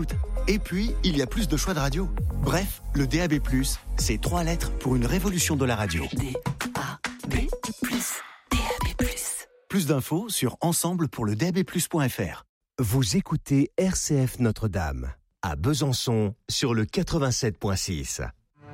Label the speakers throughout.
Speaker 1: écoute. Et puis, il y a plus de choix de radio. Bref, le DAB+, c'est 3 lettres pour une révolution de la radio.
Speaker 2: DAB+, DAB+.
Speaker 1: Plus d'infos sur ensemble-pour-le-DAB+.fr.
Speaker 3: Vous écoutez RCF Notre-Dame, à Besançon, sur le 87.6.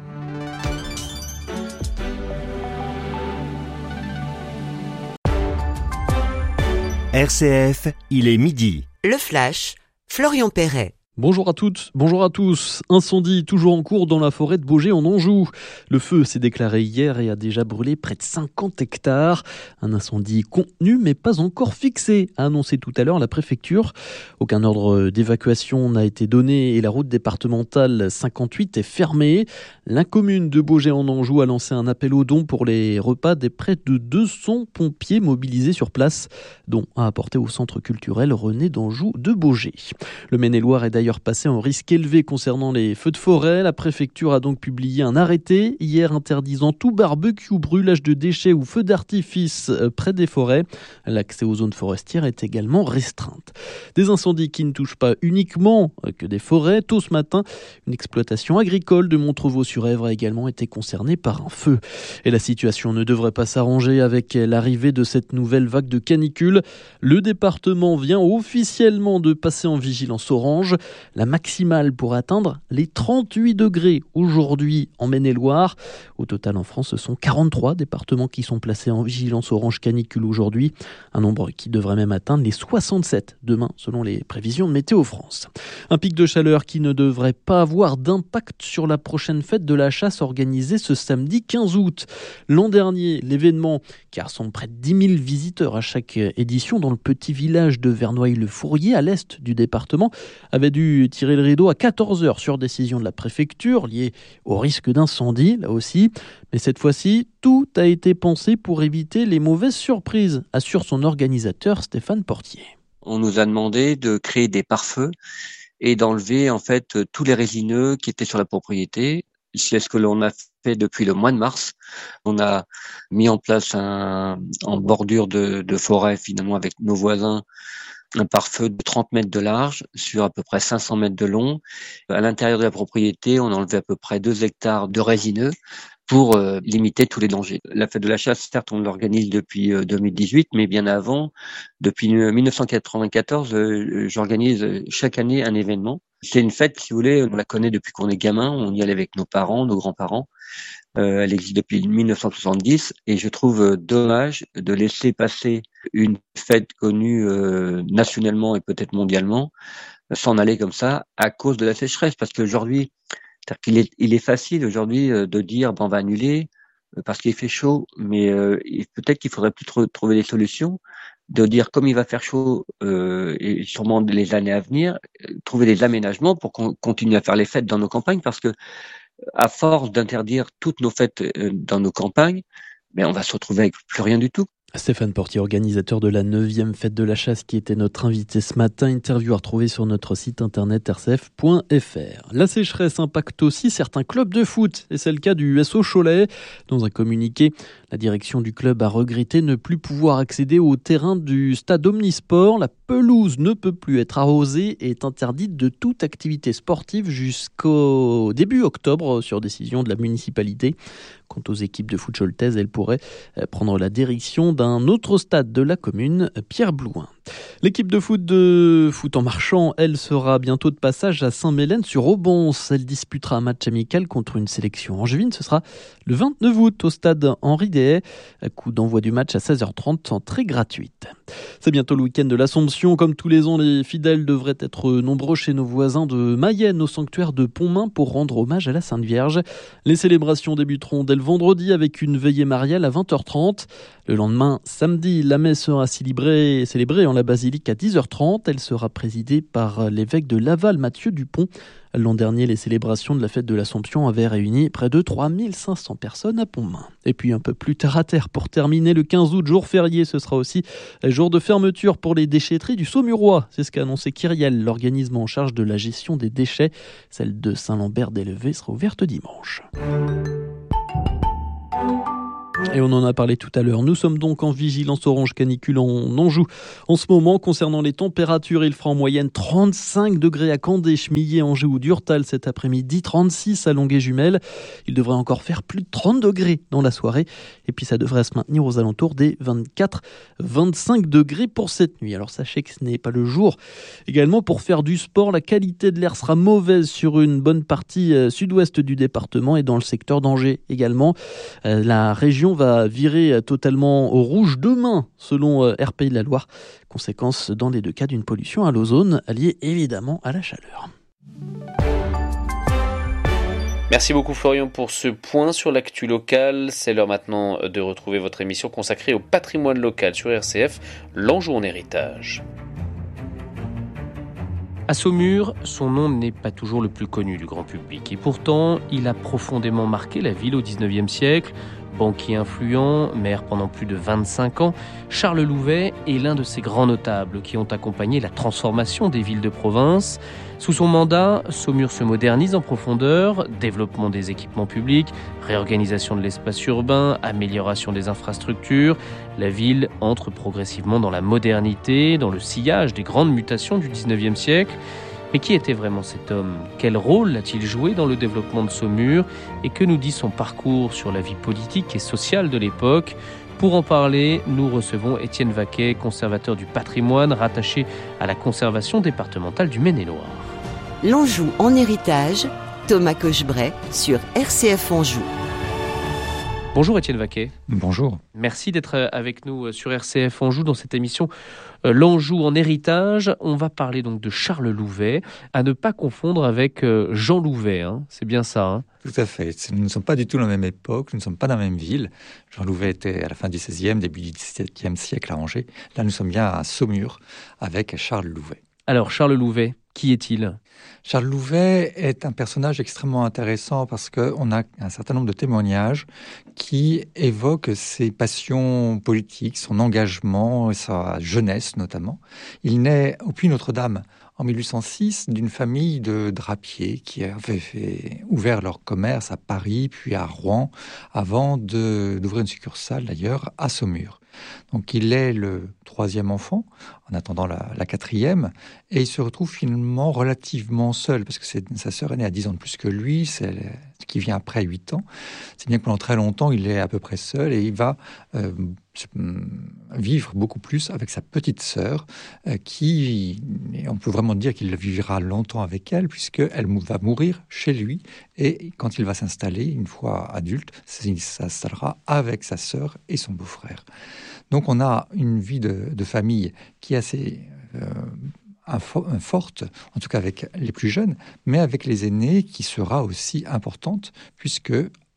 Speaker 3: RCF, il est midi.
Speaker 2: Le Flash, Florian Perret.
Speaker 4: Bonjour à toutes, bonjour à tous. Incendie toujours en cours dans la forêt de Baugé en Anjou. Le feu s'est déclaré hier et a déjà brûlé près de 50 hectares. Un incendie contenu mais pas encore fixé, a annoncé tout à l'heure la préfecture. Aucun ordre d'évacuation n'a été donné et la route départementale 58 est fermée. La commune de Baugé en Anjou a lancé un appel aux dons pour les repas des près de 200 pompiers mobilisés sur place, dont à apporter au centre culturel René d'Anjou de Baugé. Le Maine-et-Loire est d'ailleurs passé en risque élevé concernant les feux de forêt. La préfecture a donc publié un arrêté hier interdisant tout barbecue, brûlage de déchets ou feux d'artifice près des forêts. L'accès aux zones forestières est également restreint. Des incendies qui ne touchent pas uniquement que des forêts. Tôt ce matin, une exploitation agricole de Montrevault-sur-Èvre a également été concernée par un feu. Et la situation ne devrait pas s'arranger avec l'arrivée de cette nouvelle vague de canicule. Le département vient officiellement de passer en vigilance orange. La maximale pourrait atteindre les 38 degrés aujourd'hui en Maine-et-Loire. Au total en France, ce sont 43 départements qui sont placés en vigilance orange canicule aujourd'hui. Un nombre qui devrait même atteindre les 67 demain selon les prévisions de Météo France. Un pic de chaleur qui ne devrait pas avoir d'impact sur la prochaine fête de la chasse organisée ce samedi 15 août. L'an dernier, l'événement qui rassemble près de 10 000 visiteurs à chaque édition dans le petit village de Verneuil-le-Fourrier à l'est du département avait dû tirer le rideau à 14h sur décision de la préfecture liée au risque d'incendie, là aussi. Mais cette fois-ci, tout a été pensé pour éviter les mauvaises surprises, assure son organisateur Stéphane Portier.
Speaker 5: On nous a demandé de créer des pare-feux et d'enlever en fait tous les résineux qui étaient sur la propriété. C'est ce que l'on a fait depuis le mois de mars. On a mis en place en bordure de forêt finalement avec nos voisins un pare-feu de 30 mètres de large sur à peu près 500 mètres de long. À l'intérieur de la propriété, on a enlevé à peu près 2 hectares de résineux pour limiter tous les dangers. La fête de la chasse, certes, on l'organise depuis 2018, mais bien avant, depuis 1994, j'organise chaque année un événement. C'est une fête, si vous voulez, on la connaît depuis qu'on est gamin, on y allait avec nos parents, nos grands-parents. Elle existe depuis 1970 et je trouve dommage de laisser passer une fête connue nationalement et peut-être mondialement s'en aller comme ça à cause de la sécheresse. Parce qu'aujourd'hui, il est facile aujourd'hui de dire on va annuler parce qu'il fait chaud, mais peut-être qu'il faudrait plutôt trouver des solutions, de dire comme il va faire chaud et sûrement les années à venir, trouver des aménagements pour qu'on continue à faire les fêtes dans nos campagnes parce que à force d'interdire toutes nos fêtes dans nos campagnes, on va se retrouver avec plus rien du tout.
Speaker 4: Stéphane Portier, organisateur de la 9e fête de la chasse qui était notre invité ce matin. Interview à retrouver sur notre site internet rcf.fr. La sécheresse impacte aussi certains clubs de foot et c'est le cas du SO Cholet. Dans un communiqué, la direction du club a regretté ne plus pouvoir accéder au terrain du stade Omnisport. La pelouse ne peut plus être arrosée et est interdite de toute activité sportive jusqu'au début octobre sur décision de la municipalité. Quant aux équipes de foot choltaises, elles pourraient prendre la direction d'un autre stade de la commune, Pierre Blouin. L'équipe de foot en marchant, elle sera bientôt de passage à Saint-Mélène-sur-Aubense. Elle disputera un match amical contre une sélection angevine. Ce sera le 29 août au stade Henri Dehaye. Coup d'envoi du match à 16h30, entrée gratuite. C'est bientôt le week-end de l'Assomption. Comme tous les ans, les fidèles devraient être nombreux chez nos voisins de Mayenne au sanctuaire de Pontmain pour rendre hommage à la Sainte Vierge. Les célébrations débuteront dès le vendredi avec une veillée mariale à 20h30. Le lendemain, samedi, la messe sera célébrée en la basilique à 10h30. Elle sera présidée par l'évêque de Laval, Mathieu Dupont. L'an dernier, les célébrations de la fête de l'Assomption avaient réuni près de 3500 personnes à Pontmain. Et puis un peu plus terre à terre, pour terminer, le 15 août, jour férié, ce sera aussi jour de fermeture pour les déchetteries du Saumurois. C'est ce qu'a annoncé Kyriel, l'organisme en charge de la gestion des déchets. Celle de Saint-Lambert-des-Levés sera ouverte dimanche. Et on en a parlé tout à l'heure. Nous sommes donc en vigilance orange canicule en Anjou. En ce moment, concernant les températures, il fera en moyenne 35 degrés à Candé, Chemillé, Angers ou Durtal cet après-midi, 36 à Longuet-Jumelles. Il devrait encore faire plus de 30 degrés dans la soirée. Et puis ça devrait se maintenir aux alentours des 24-25 degrés pour cette nuit. Alors sachez que ce n'est pas le jour. Également pour faire du sport, la qualité de l'air sera mauvaise sur une bonne partie sud-ouest du département et dans le secteur d'Angers également. La région va virer totalement au rouge demain, selon Air Pays de la Loire. Conséquence dans les deux cas d'une pollution à l'ozone, liée évidemment à la chaleur.
Speaker 6: Merci beaucoup Florian pour ce point sur l'actu locale. C'est l'heure maintenant de retrouver votre émission consacrée au patrimoine local sur RCF, l'Anjou en héritage. À Saumur, son nom n'est pas toujours le plus connu du grand public. Et pourtant, il a profondément marqué la ville au XIXe siècle. Banquier influent, maire pendant plus de 25 ans, Charles Louvet est l'un de ces grands notables qui ont accompagné la transformation des villes de province. Sous son mandat, Saumur se modernise en profondeur, développement des équipements publics, réorganisation de l'espace urbain, amélioration des infrastructures. La ville entre progressivement dans la modernité, dans le sillage des grandes mutations du XIXe siècle. Mais qui était vraiment cet homme ? Quel rôle a-t-il joué dans le développement de Saumur ? Et que nous dit son parcours sur la vie politique et sociale de l'époque ? Pour en parler, nous recevons Étienne Vaquet, conservateur du patrimoine, rattaché à la conservation départementale du Maine-et-Loire.
Speaker 2: L'Anjou en héritage, Thomas Cochebray sur RCF Anjou.
Speaker 6: Bonjour Étienne Vaquet.
Speaker 7: Bonjour.
Speaker 6: Merci d'être avec nous sur RCF Anjou dans cette émission L'Anjou en héritage. On va parler donc de Charles Louvet, à ne pas confondre avec Jean Louvet, hein. C'est bien ça, hein.
Speaker 7: Tout à fait. Nous ne sommes pas du tout dans la même époque, nous ne sommes pas dans la même ville. Jean Louvet était à la fin du XVIe, début du XVIIe siècle à Angers. Là, nous sommes bien à Saumur avec Charles Louvet.
Speaker 6: Alors, Charles Louvet, qui est-il ?
Speaker 7: Charles Louvet est un personnage extrêmement intéressant parce qu'on a un certain nombre de témoignages qui évoquent ses passions politiques, son engagement, sa jeunesse notamment. Il naît au Puy-Notre-Dame en 1806 d'une famille de drapiers qui avaient ouvert leur commerce à Paris puis à Rouen avant d'ouvrir une succursale d'ailleurs à Saumur. Donc il est le troisième enfant, en attendant la quatrième, et il se retrouve finalement relativement seul, parce que sa sœur est née à 10 ans de plus que lui, c'est qui vient après 8 ans. C'est bien que pendant très longtemps, il est à peu près seul, et il va vivre beaucoup plus avec sa petite sœur, qui, on peut vraiment dire qu'il vivra longtemps avec elle, puisqu'elle va mourir chez lui, et quand il va s'installer, une fois adulte, il s'installera avec sa sœur et son beau-frère. Donc on a une vie de famille qui est assez forte, en tout cas avec les plus jeunes, mais avec les aînés qui sera aussi importante, puisque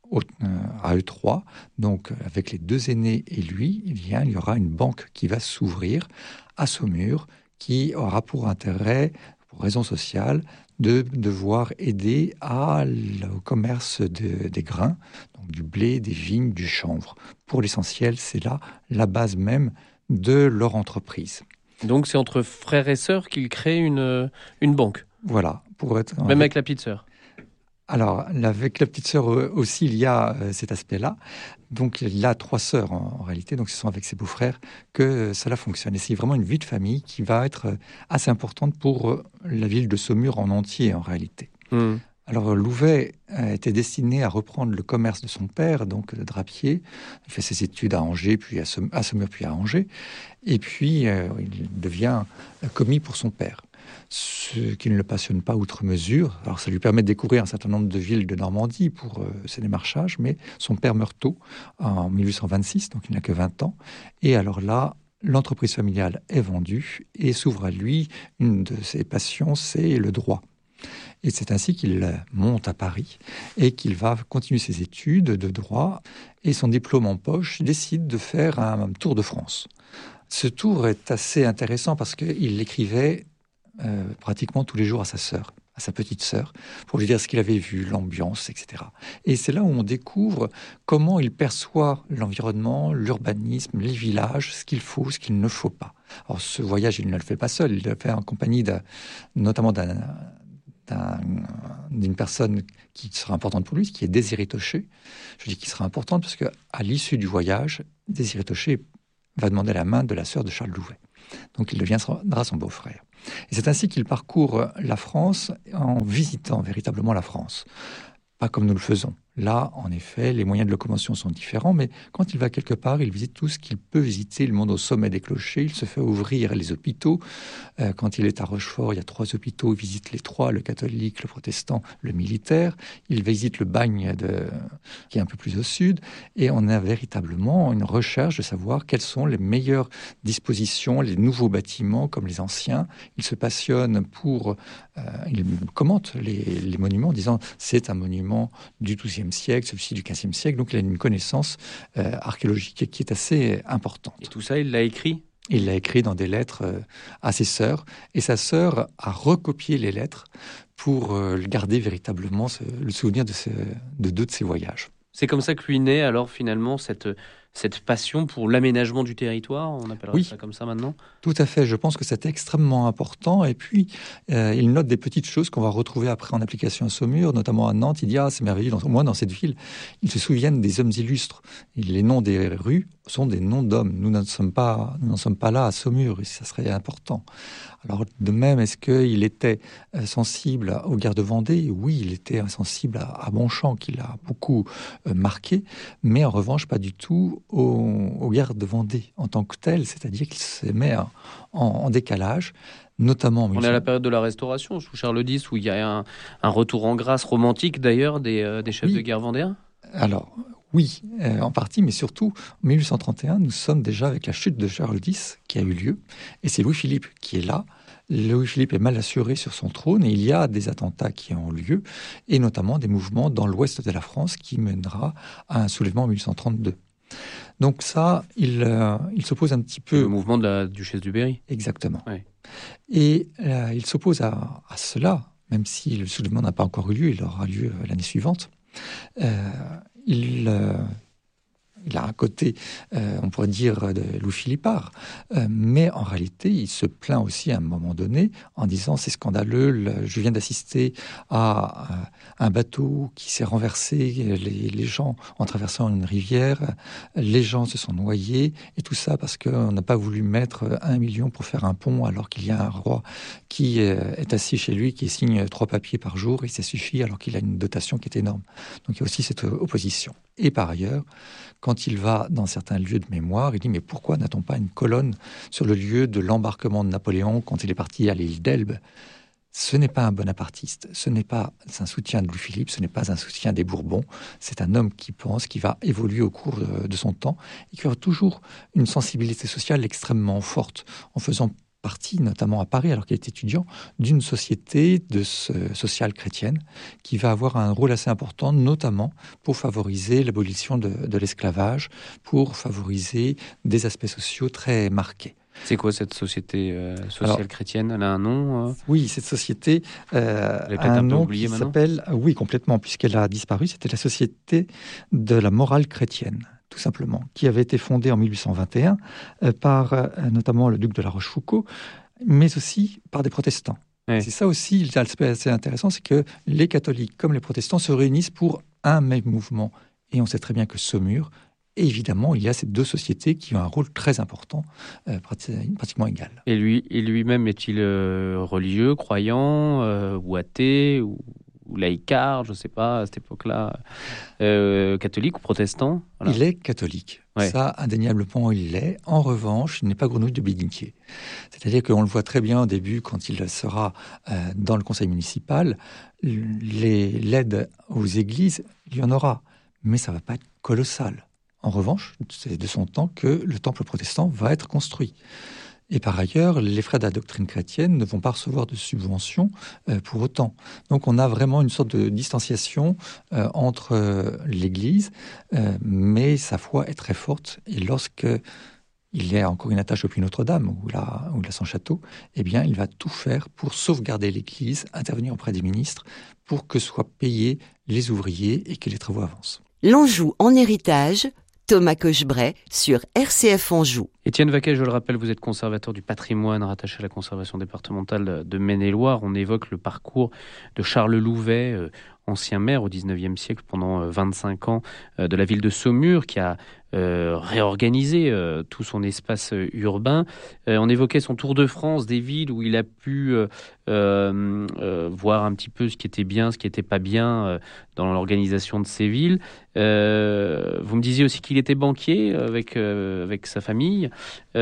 Speaker 7: à eux trois, donc avec les deux aînés et lui, il y aura une banque qui va s'ouvrir à Saumur, qui aura pour intérêt, pour raison sociale, de devoir aider au commerce des grains, donc du blé, des vignes, du chanvre. Pour l'essentiel, c'est là la base même de leur entreprise.
Speaker 6: Donc c'est entre frères et sœurs qu'ils créent une banque.
Speaker 7: Voilà.
Speaker 6: Même avec la petite sœur.
Speaker 7: Alors, avec la petite sœur aussi, il y a cet aspect-là. Donc, il a 3 sœurs en réalité. Donc, ce sont avec ses beaux-frères que cela fonctionne. Et c'est vraiment une vie de famille qui va être assez importante pour la ville de Saumur en entier, en réalité. Alors, Louvet était destiné à reprendre le commerce de son père, donc drapier. Il fait ses études à Angers, puis à Saumur, puis à Angers. Et puis, il devient commis pour son père. Ce qui ne le passionne pas outre mesure. Alors ça lui permet de découvrir un certain nombre de villes de Normandie pour ses démarchages, mais son père meurt tôt, en 1826, donc il n'a que 20 ans. Et alors là, l'entreprise familiale est vendue et s'ouvre à lui. Une de ses passions, c'est le droit. Et c'est ainsi qu'il monte à Paris et qu'il va continuer ses études de droit. Et son diplôme en poche, décide de faire un tour de France. Ce tour est assez intéressant parce qu'il l'écrivait pratiquement tous les jours à sa sœur, à sa petite sœur, pour lui dire ce qu'il avait vu, l'ambiance, etc. Et c'est là où on découvre comment il perçoit l'environnement, l'urbanisme, les villages, ce qu'il faut, ce qu'il ne faut pas. Alors ce voyage, il ne le fait pas seul, il le fait en compagnie notamment d'un d'une personne qui sera importante pour lui, qui est Désiré Tocher. Je dis qu'il sera importante parce qu'à l'issue du voyage, Désiré Tocher va demander la main de la sœur de Charles Louvet. Donc il deviendra son beau-frère. Et c'est ainsi qu'il parcourt la France en visitant véritablement la France. Pas comme nous le faisons. Là, en effet, les moyens de locomotion sont différents, mais quand il va quelque part, il visite tout ce qu'il peut visiter. Il monte au sommet des clochers, il se fait ouvrir les hôpitaux. Quand il est à Rochefort, il y a 3 hôpitaux, il visite les 3, le catholique, le protestant, le militaire. Il visite le bagne qui est un peu plus au sud. Et on a véritablement une recherche de savoir quelles sont les meilleures dispositions, les nouveaux bâtiments comme les anciens. Il se passionne il commente les monuments en disant c'est un monument du XIIe siècle, celui-ci du XVe siècle. Donc il a une connaissance archéologique qui est assez importante.
Speaker 6: Et tout ça, il l'a écrit ?
Speaker 7: Il l'a écrit dans des lettres à ses sœurs. Et sa sœur a recopié les lettres pour garder véritablement le souvenir de 2 de ses voyages.
Speaker 6: C'est comme ça que lui naît alors finalement cette passion pour l'aménagement du territoire, on appellerait ça comme ça maintenant ?
Speaker 7: Tout à fait, je pense que c'est extrêmement important. Et puis, il note des petites choses qu'on va retrouver après en application à Saumur, notamment à Nantes. Il dit « Ah, c'est merveilleux, au moins dans cette ville, ils se souviennent des hommes illustres. Et les noms des rues sont des noms d'hommes. Nous n'en sommes pas là à Saumur, et ça serait important. » Alors, de même, est-ce qu'il était sensible aux guerres de Vendée ? Oui, il était sensible à Bonchamp, qui l'a beaucoup marqué, mais en revanche, pas du tout aux guerres de Vendée en tant que telles, c'est-à-dire qu'il se met en décalage, notamment...
Speaker 6: On est à la période de la Restauration, sous Charles X, où il y a un retour en grâce romantique, d'ailleurs, des chefs de guerre vendéens ?
Speaker 7: Alors... Oui, en partie, mais surtout, en 1831, nous sommes déjà avec la chute de Charles X qui a eu lieu, et c'est Louis-Philippe qui est là. Louis-Philippe est mal assuré sur son trône, et il y a des attentats qui ont lieu, et notamment des mouvements dans l'ouest de la France qui mènera à un soulèvement en 1832. Donc ça, il s'oppose un petit peu...
Speaker 6: Le mouvement de la duchesse du Berry.
Speaker 7: Exactement.
Speaker 6: Oui.
Speaker 7: Et il s'oppose à cela, même si le soulèvement n'a pas encore eu lieu, il aura lieu l'année suivante. Il a un côté, on pourrait dire, de Louis-Philippard, mais en réalité, il se plaint aussi à un moment donné en disant « c'est scandaleux, je viens d'assister à un bateau qui s'est renversé, les gens ont traversé une rivière, les gens se sont noyés, et tout ça parce qu'on n'a pas voulu mettre 1 million pour faire un pont alors qu'il y a un roi qui est assis chez lui, qui signe 3 papiers par jour, et ça suffit alors qu'il a une dotation qui est énorme. » Donc il y a aussi cette opposition. Et par ailleurs, quand il va dans certains lieux de mémoire, il dit « mais pourquoi n'a-t-on pas une colonne sur le lieu de l'embarquement de Napoléon quand il est parti à l'île d'Elbe ?» Ce n'est pas un bonapartiste, ce n'est pas un soutien de Louis-Philippe, ce n'est pas un soutien des Bourbons. C'est un homme qui pense, qui va évoluer au cours de son temps et qui aura toujours une sensibilité sociale extrêmement forte, en faisant partie, notamment à Paris, alors qu'il est étudiant, d'une société sociale chrétienne qui va avoir un rôle assez important, notamment pour favoriser l'abolition de l'esclavage, pour favoriser des aspects sociaux très marqués.
Speaker 6: C'est quoi cette société sociale chrétienne ? Elle a un nom
Speaker 7: Oui, cette société a un nom qui s'appelle... Oui, complètement, puisqu'elle a disparu. C'était la Société de la morale chrétienne, tout simplement, qui avait été fondée en 1821 par notamment le duc de la Rochefoucauld, mais aussi par des protestants. Ouais. C'est ça aussi, l'aspect assez intéressant, c'est que les catholiques comme les protestants se réunissent pour un même mouvement. Et on sait très bien que Saumur, évidemment, il y a ces 2 sociétés qui ont un rôle très important, pratiquement égal.
Speaker 6: Et lui-même est-il religieux, croyant, ou athée, ou laïcard, je ne sais pas, à cette époque-là, catholique ou protestant ?
Speaker 7: Voilà. Il est catholique. Ouais. Ça, indéniablement, il l'est. En revanche, il n'est pas grenouille de bénitier. C'est-à-dire qu'on le voit très bien au début, quand il sera dans le conseil municipal, l'aide aux églises, il y en aura. Mais ça ne va pas être colossal. En revanche, c'est de son temps que le temple protestant va être construit. Et par ailleurs, les frères de la doctrine chrétienne ne vont pas recevoir de subventions pour autant. Donc on a vraiment une sorte de distanciation entre l'Église, mais sa foi est très forte. Et lorsque il y a encore une attache depuis Notre-Dame ou la Saint-Château, eh bien, il va tout faire pour sauvegarder l'Église, intervenir auprès des ministres, pour que soient payés les ouvriers et que les travaux avancent.
Speaker 2: L'Anjou en héritage, Thomas Cochebray sur RCF Anjou.
Speaker 6: Étienne Vaquet, je le rappelle, vous êtes conservateur du patrimoine rattaché à la conservation départementale de Maine-et-Loire. On évoque le parcours de Charles Louvet, ancien maire au XIXe siècle pendant 25 ans de la ville de Saumur, qui a réorganisé tout son espace urbain. On évoquait son tour de France des villes où il a pu voir un petit peu ce qui était bien, ce qui n'était pas bien dans l'organisation de ces villes. Vous me disiez aussi qu'il était banquier avec sa famille.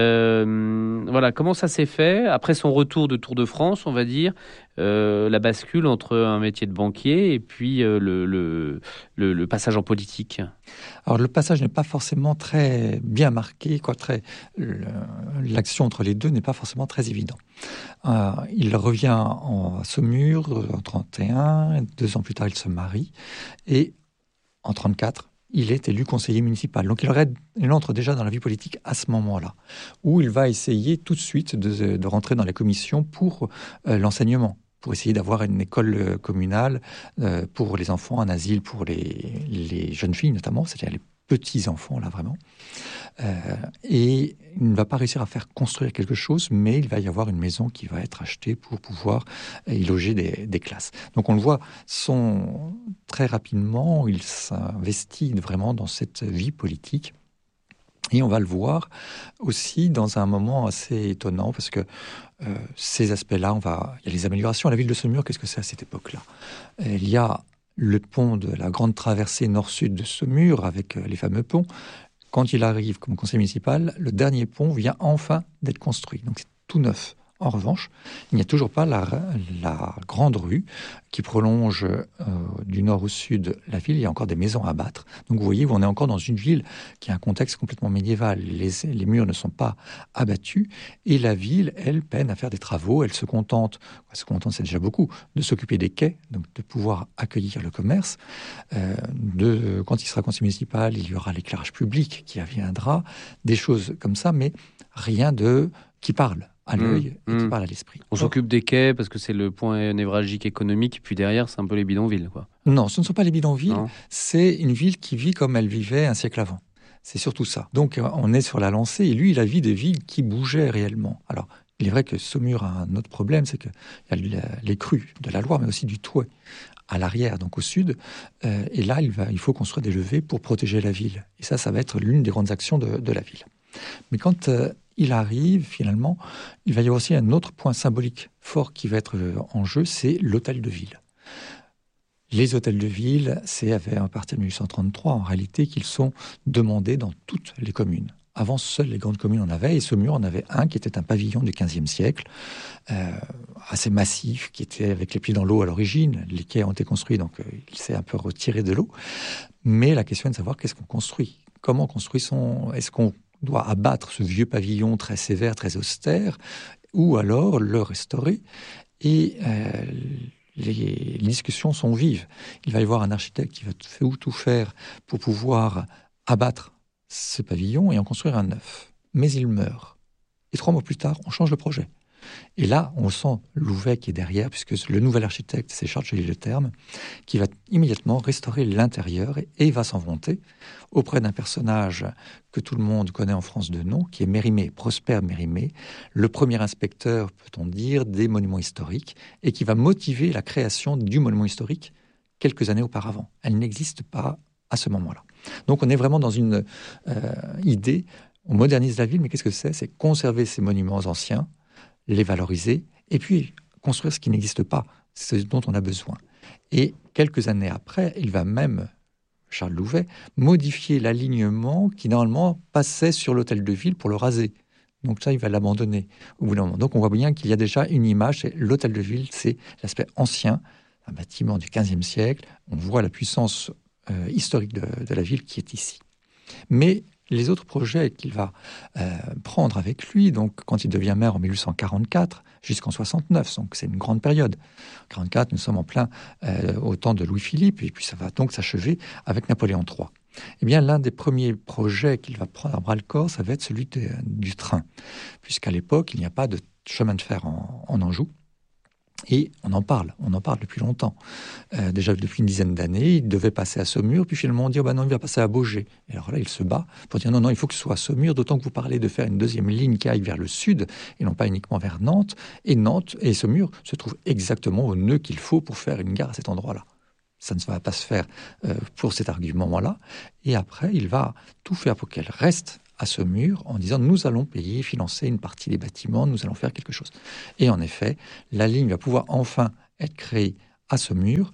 Speaker 6: Voilà, comment ça s'est fait après son retour de Tour de France, on va dire, la bascule entre un métier de banquier et puis le passage en politique?
Speaker 7: Alors le passage n'est pas forcément très bien marqué, l'action entre les deux n'est pas forcément très évident. Il revient à Saumur en 1931, 2 ans plus tard il se marie, et en 1934, il est élu conseiller municipal. Donc il entre déjà dans la vie politique à ce moment-là, où il va essayer tout de suite de rentrer dans la commission pour l'enseignement, pour essayer d'avoir une école communale pour les enfants, un asile pour les jeunes filles notamment, c'est-à-dire les petits-enfants là vraiment. Et il ne va pas réussir à faire construire quelque chose, mais il va y avoir une maison qui va être achetée pour pouvoir y loger des classes. Donc on le voit, très rapidement, il s'investit vraiment dans cette vie politique. Et on va le voir aussi dans un moment assez étonnant, parce que ces aspects-là, il y a les améliorations. La ville de Saumur, qu'est-ce que c'est à cette époque-là? Il y a le pont de la grande traversée nord-sud de Saumur, avec les fameux ponts. Quand il arrive comme conseiller municipal, le dernier pont vient enfin d'être construit. Donc c'est tout neuf. En revanche, il n'y a toujours pas la grande rue qui prolonge du nord au sud la ville. Il y a encore des maisons à battre. Donc vous voyez, on est encore dans une ville qui a un contexte complètement médiéval. Les murs ne sont pas abattus et la ville, elle, peine à faire des travaux. Elle se contente, c'est déjà beaucoup, de s'occuper des quais, donc de pouvoir accueillir le commerce. Quand il sera conseiller municipal, il y aura l'éclairage public qui viendra, des choses comme ça, mais rien qui parle à l'œil et qui parle à l'esprit.
Speaker 6: On s'occupe des quais parce que c'est le point névralgique économique, puis derrière, c'est un peu les bidonvilles, quoi.
Speaker 7: Non, ce ne sont pas les bidonvilles. Non. C'est une ville qui vit comme elle vivait un siècle avant. C'est surtout ça. Donc, on est sur la lancée, et lui, il a vu des villes qui bougeaient réellement. Alors, il est vrai que Saumur a un autre problème, c'est qu'il y a les crues de la Loire, mais aussi du Touet à l'arrière, donc au sud. Et là, il faut construire des levées pour protéger la ville. Et ça va être l'une des grandes actions de la ville. Mais quand il arrive, finalement, il va y avoir aussi un autre point symbolique fort qui va être en jeu, c'est l'hôtel de ville. Les hôtels de ville, c'est à partir de 1833, en réalité, qu'ils sont demandés dans toutes les communes. Avant, seules les grandes communes en avaient, et Saumur en avait un qui était un pavillon du XVe siècle, assez massif, qui était avec les pieds dans l'eau à l'origine. Les quais ont été construits, donc il s'est un peu retiré de l'eau. Mais la question est de savoir qu'est-ce qu'on construit. Comment construit-on? Est-ce qu'on doit abattre ce vieux pavillon très sévère, très austère, ou alors le restaurer? Et les discussions sont vives. Il va y avoir un architecte qui va tout faire pour pouvoir abattre ce pavillon et en construire un neuf. Mais il meurt. Et 3 mois plus tard, on change le projet. Et là, on sent Louvet qui est derrière, puisque le nouvel architecte, c'est Charles Joly-le-Terme, qui va immédiatement restaurer l'intérieur et va s'en vanter auprès d'un personnage que tout le monde connaît en France de nom, qui est Mérimée, Prosper Mérimée, le premier inspecteur, peut-on dire, des monuments historiques, et qui va motiver la création du monument historique quelques années auparavant. Elle n'existe pas à ce moment-là. Donc on est vraiment dans une idée, on modernise la ville, mais qu'est-ce que c'est? C'est conserver ces monuments anciens, les valoriser, et puis construire ce qui n'existe pas, ce dont on a besoin. Et quelques années après, il va même, Charles Louvet, modifier l'alignement qui normalement passait sur l'hôtel de ville pour le raser. Donc ça, il va l'abandonner au bout d'un moment. Donc on voit bien qu'il y a déjà une image, c'est l'hôtel de ville, c'est l'aspect ancien, un bâtiment du XVe siècle, on voit la puissance historique de la ville qui est ici. Mais les autres projets qu'il va prendre avec lui, donc quand il devient maire en 1844 jusqu'en 69, donc c'est une grande période. En 44, nous sommes en plein au temps de Louis-Philippe, et puis ça va donc s'achever avec Napoléon III. Eh bien, l'un des premiers projets qu'il va prendre à bras-le-corps, ça va être celui du train, puisqu'à l'époque, il n'y a pas de chemin de fer en Anjou. Et on en parle depuis longtemps. Déjà depuis une dizaine d'années, il devait passer à Saumur, puis finalement on dit non, il va passer à Baugé. Et alors là, il se bat pour dire non, il faut que ce soit à Saumur, d'autant que vous parlez de faire une deuxième ligne qui aille vers le sud, et non pas uniquement vers Nantes. Et Nantes et Saumur se trouvent exactement au nœud qu'il faut pour faire une gare à cet endroit-là. Ça ne va pas se faire pour cet argument-là. Et après, il va tout faire pour qu'elle reste à Saumur en disant nous allons payer, financer une partie des bâtiments, nous allons faire quelque chose. Et en effet, la ligne va pouvoir enfin être créée à Saumur,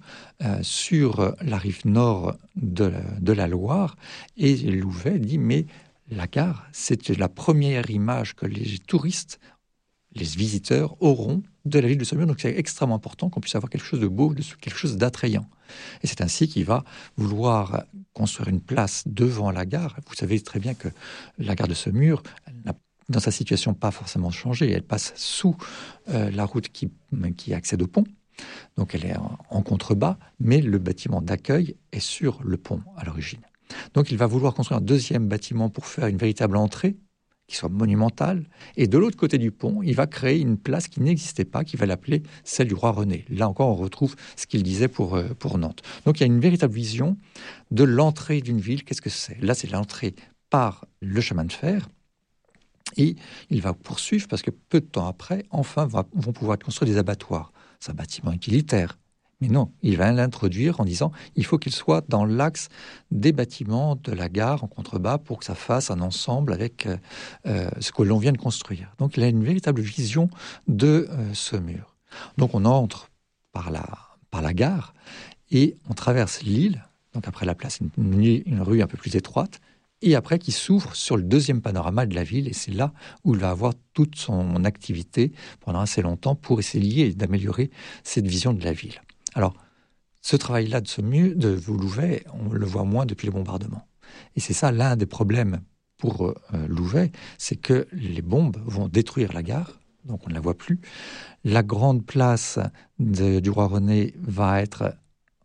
Speaker 7: sur la rive nord de la Loire. Et Louvet dit mais la gare, c'est la première image que les touristes, les visiteurs auront de la ville de Saumur. Donc c'est extrêmement important qu'on puisse avoir quelque chose de beau, quelque chose d'attrayant. Et c'est ainsi qu'il va vouloir construire une place devant la gare. Vous savez très bien que la gare de Saumur n'a, dans sa situation, pas forcément changé. Elle passe sous la route qui accède au pont. Donc elle est en contrebas, mais le bâtiment d'accueil est sur le pont à l'origine. Donc il va vouloir construire un deuxième bâtiment pour faire une véritable entrée qui soit monumentale. Et de l'autre côté du pont, il va créer une place qui n'existait pas, qui va l'appeler celle du roi René. Là encore, on retrouve ce qu'il disait pour Nantes. Donc il y a une véritable vision de l'entrée d'une ville. Qu'est-ce que c'est ? Là, c'est l'entrée par le chemin de fer. Et il va poursuivre parce que peu de temps après, enfin, vont pouvoir construire des abattoirs. C'est un bâtiment utilitaire. Mais non, il va l'introduire en disant il faut qu'il soit dans l'axe des bâtiments de la gare en contrebas pour que ça fasse un ensemble avec ce que l'on vient de construire. Donc il a une véritable vision de Saumur. Donc on entre par la gare et on traverse l'île, donc après la place, une rue un peu plus étroite, et après qui s'ouvre sur le deuxième panorama de la ville, et c'est là où il va avoir toute son activité pendant assez longtemps pour essayer d'améliorer cette vision de la ville. Alors, ce travail-là de Louvet, on le voit moins depuis les bombardements. Et c'est ça l'un des problèmes pour Louvet, c'est que les bombes vont détruire la gare, donc on ne la voit plus. La grande place du roi René va être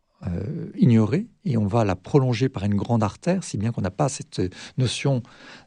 Speaker 7: ignorée et on va la prolonger par une grande artère, si bien qu'on n'a pas cette notion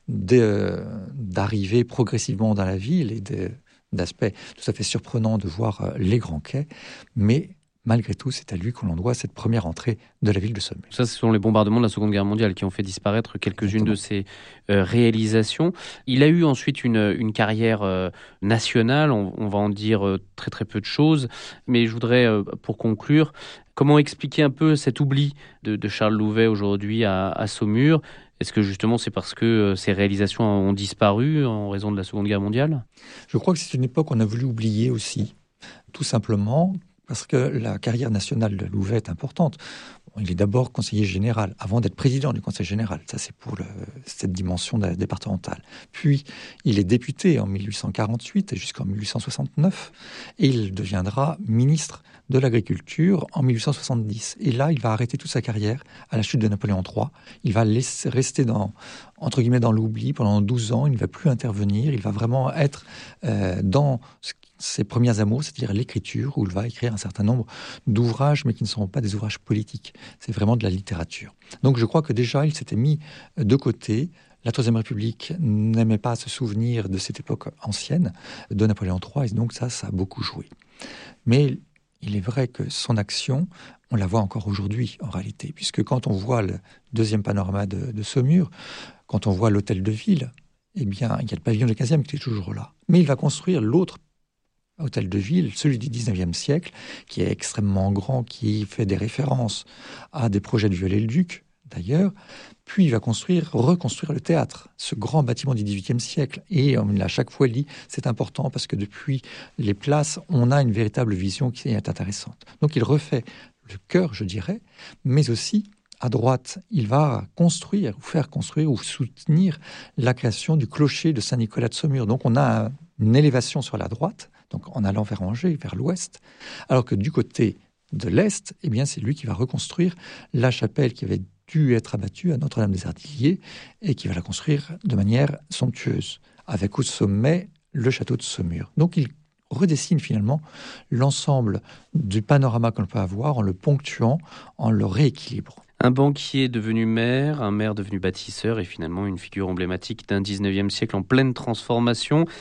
Speaker 7: d'arriver progressivement dans la ville et d'aspect tout à fait surprenant de voir les grands quais, mais malgré tout, c'est à lui que l'on doit cette première entrée de la ville de Saumur.
Speaker 6: Ça, ce sont les bombardements de la Seconde Guerre mondiale qui ont fait disparaître quelques-unes de ses réalisations. Il a eu ensuite une carrière nationale, on va en dire très très peu de choses, mais je voudrais, pour conclure, comment expliquer un peu cet oubli de Charles Louvet aujourd'hui à Saumur ? Est-ce que justement c'est parce que ces réalisations ont disparu en raison de la Seconde Guerre mondiale ?
Speaker 7: Je crois que c'est une époque qu'on a voulu oublier aussi, tout simplement parce que la carrière nationale de Louvet est importante. Il est d'abord conseiller général, avant d'être président du Conseil général. Ça, c'est pour cette dimension départementale. Puis, il est député en 1848 et jusqu'en 1869. Et il deviendra ministre de l'Agriculture en 1870. Et là, il va arrêter toute sa carrière à la chute de Napoléon III. Il va rester entre guillemets dans l'oubli pendant 12 ans. Il ne va plus intervenir. Il va vraiment être dans ses premiers amours, c'est-à-dire l'écriture, où il va écrire un certain nombre d'ouvrages, mais qui ne seront pas des ouvrages politiques. C'est vraiment de la littérature. Donc je crois que déjà, il s'était mis de côté. La Troisième République n'aimait pas se souvenir de cette époque ancienne de Napoléon III, et donc ça a beaucoup joué. Mais il est vrai que son action, on la voit encore aujourd'hui, en réalité, puisque quand on voit le deuxième panorama de Saumur, quand on voit l'hôtel de ville, eh bien, il y a le pavillon du 15e qui est toujours là. Mais il va construire l'autre hôtel de ville, celui du 19e siècle, qui est extrêmement grand, qui fait des références à des projets de Viollet-le-Duc, d'ailleurs. Puis il va reconstruire le théâtre, ce grand bâtiment du 18e siècle. Et à chaque fois, il dit, c'est important parce que depuis les places, on a une véritable vision qui est intéressante. Donc il refait le cœur, je dirais, mais aussi, à droite, il va faire construire ou soutenir la création du clocher de Saint-Nicolas de Saumur. Donc on a une élévation sur la droite, donc en allant vers Angers, vers l'ouest, alors que du côté de l'est, eh bien, c'est lui qui va reconstruire la chapelle qui avait dû être abattue à Notre-Dame-des-Ardilliers et qui va la construire de manière somptueuse, avec au sommet le château de Saumur. Donc il redessine finalement l'ensemble du panorama qu'on peut avoir en le ponctuant, en le rééquilibrant.
Speaker 6: Un banquier devenu maire, un maire devenu bâtisseur et finalement une figure emblématique d'un 19e siècle en pleine transformation.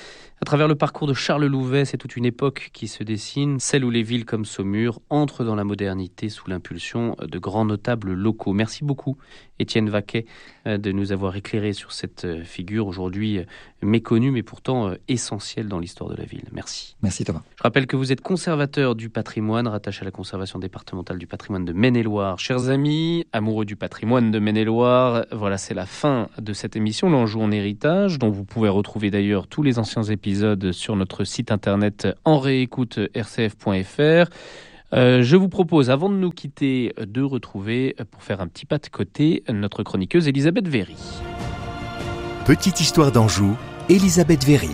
Speaker 6: À travers le parcours de Charles Louvet, c'est toute une époque qui se dessine, celle où les villes comme Saumur entrent dans la modernité sous l'impulsion de grands notables locaux. Merci beaucoup, Étienne Vaquet, de nous avoir éclairé sur cette figure aujourd'hui méconnue, mais pourtant essentielle dans l'histoire de la ville. Merci.
Speaker 7: Merci Thomas.
Speaker 6: Je rappelle que vous êtes conservateur du patrimoine, rattaché à la conservation départementale du patrimoine de Maine-et-Loire. Chers amis, amoureux du patrimoine de Maine-et-Loire, voilà, c'est la fin de cette émission L'Anjou en héritage, dont vous pouvez retrouver d'ailleurs tous les anciens épisodes sur notre site internet en réécoute rcf.fr. Je vous propose, avant de nous quitter, de retrouver, pour faire un petit pas de côté, notre chroniqueuse Elisabeth Véry.
Speaker 3: Petite histoire d'Anjou, Elisabeth Véry.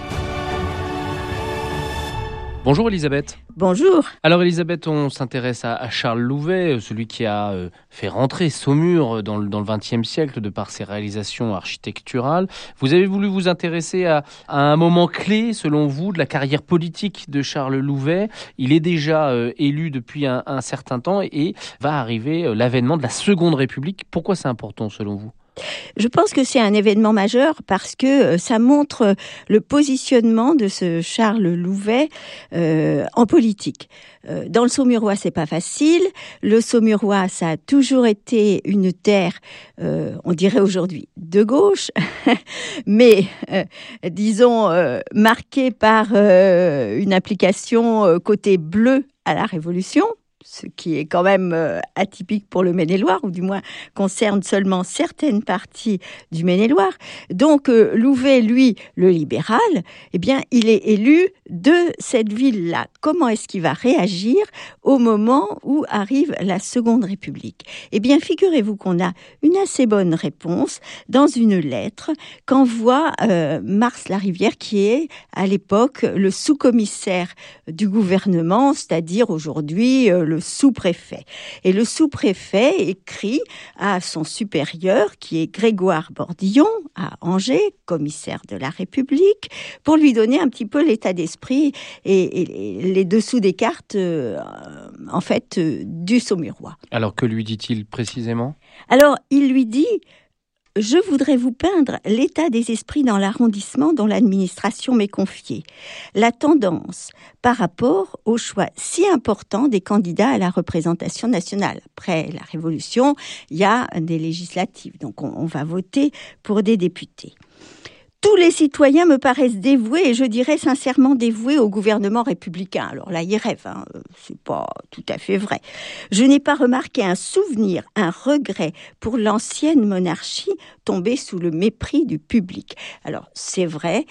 Speaker 6: Bonjour Elisabeth.
Speaker 8: Bonjour.
Speaker 6: Alors Elisabeth, on s'intéresse à Charles Louvet, celui qui a fait rentrer Saumur dans le XXe siècle de par ses réalisations architecturales. Vous avez voulu vous intéresser à un moment clé, selon vous, de la carrière politique de Charles Louvet. Il est déjà élu depuis un certain temps et va arriver l'avènement de la Seconde République. Pourquoi c'est important selon vous ?
Speaker 8: Je pense que c'est un événement majeur parce que ça montre le positionnement de ce Charles Louvet en politique. Dans le Saumurois, c'est pas facile. Le Saumurois, ça a toujours été une terre, on dirait aujourd'hui, de gauche, mais disons marquée par une application côté bleu à la Révolution. Ce qui est quand même atypique pour le Maine-et-Loire, ou du moins concerne seulement certaines parties du Maine-et-Loire. Donc Louvet, lui, le libéral, eh bien, il est élu de cette ville-là. Comment est-ce qu'il va réagir au moment où arrive la Seconde République ? Eh bien, figurez-vous qu'on a une assez bonne réponse dans une lettre qu'envoie Mars Larivière, qui est à l'époque le sous-commissaire du gouvernement, c'est-à-dire aujourd'hui le sous-préfet. Et le sous-préfet écrit à son supérieur, qui est Grégoire Bordillon, à Angers, commissaire de la République, pour lui donner un petit peu l'état d'esprit et les dessous des cartes, en fait, du Saumurois.
Speaker 6: Alors, que lui dit-il précisément ?
Speaker 8: Alors, il lui dit... Je voudrais vous peindre l'état des esprits dans l'arrondissement dont l'administration m'est confiée. La tendance par rapport au choix si important des candidats à la représentation nationale. Après la Révolution, il y a des législatives, donc on va voter pour des députés. Tous les citoyens me paraissent dévoués, et je dirais sincèrement dévoués au gouvernement républicain. Alors là, ils rêvent, c'est pas tout à fait vrai. Je n'ai pas remarqué un souvenir, un regret pour l'ancienne monarchie tombée sous le mépris du public. Alors, c'est vrai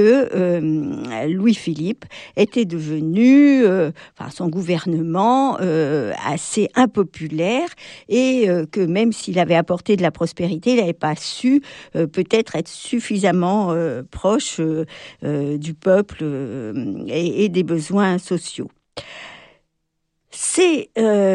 Speaker 8: que Louis-Philippe était devenu, son gouvernement, assez impopulaire et que même s'il avait apporté de la prospérité, il n'avait pas su peut-être être suffisamment proche du peuple et des besoins sociaux. C'est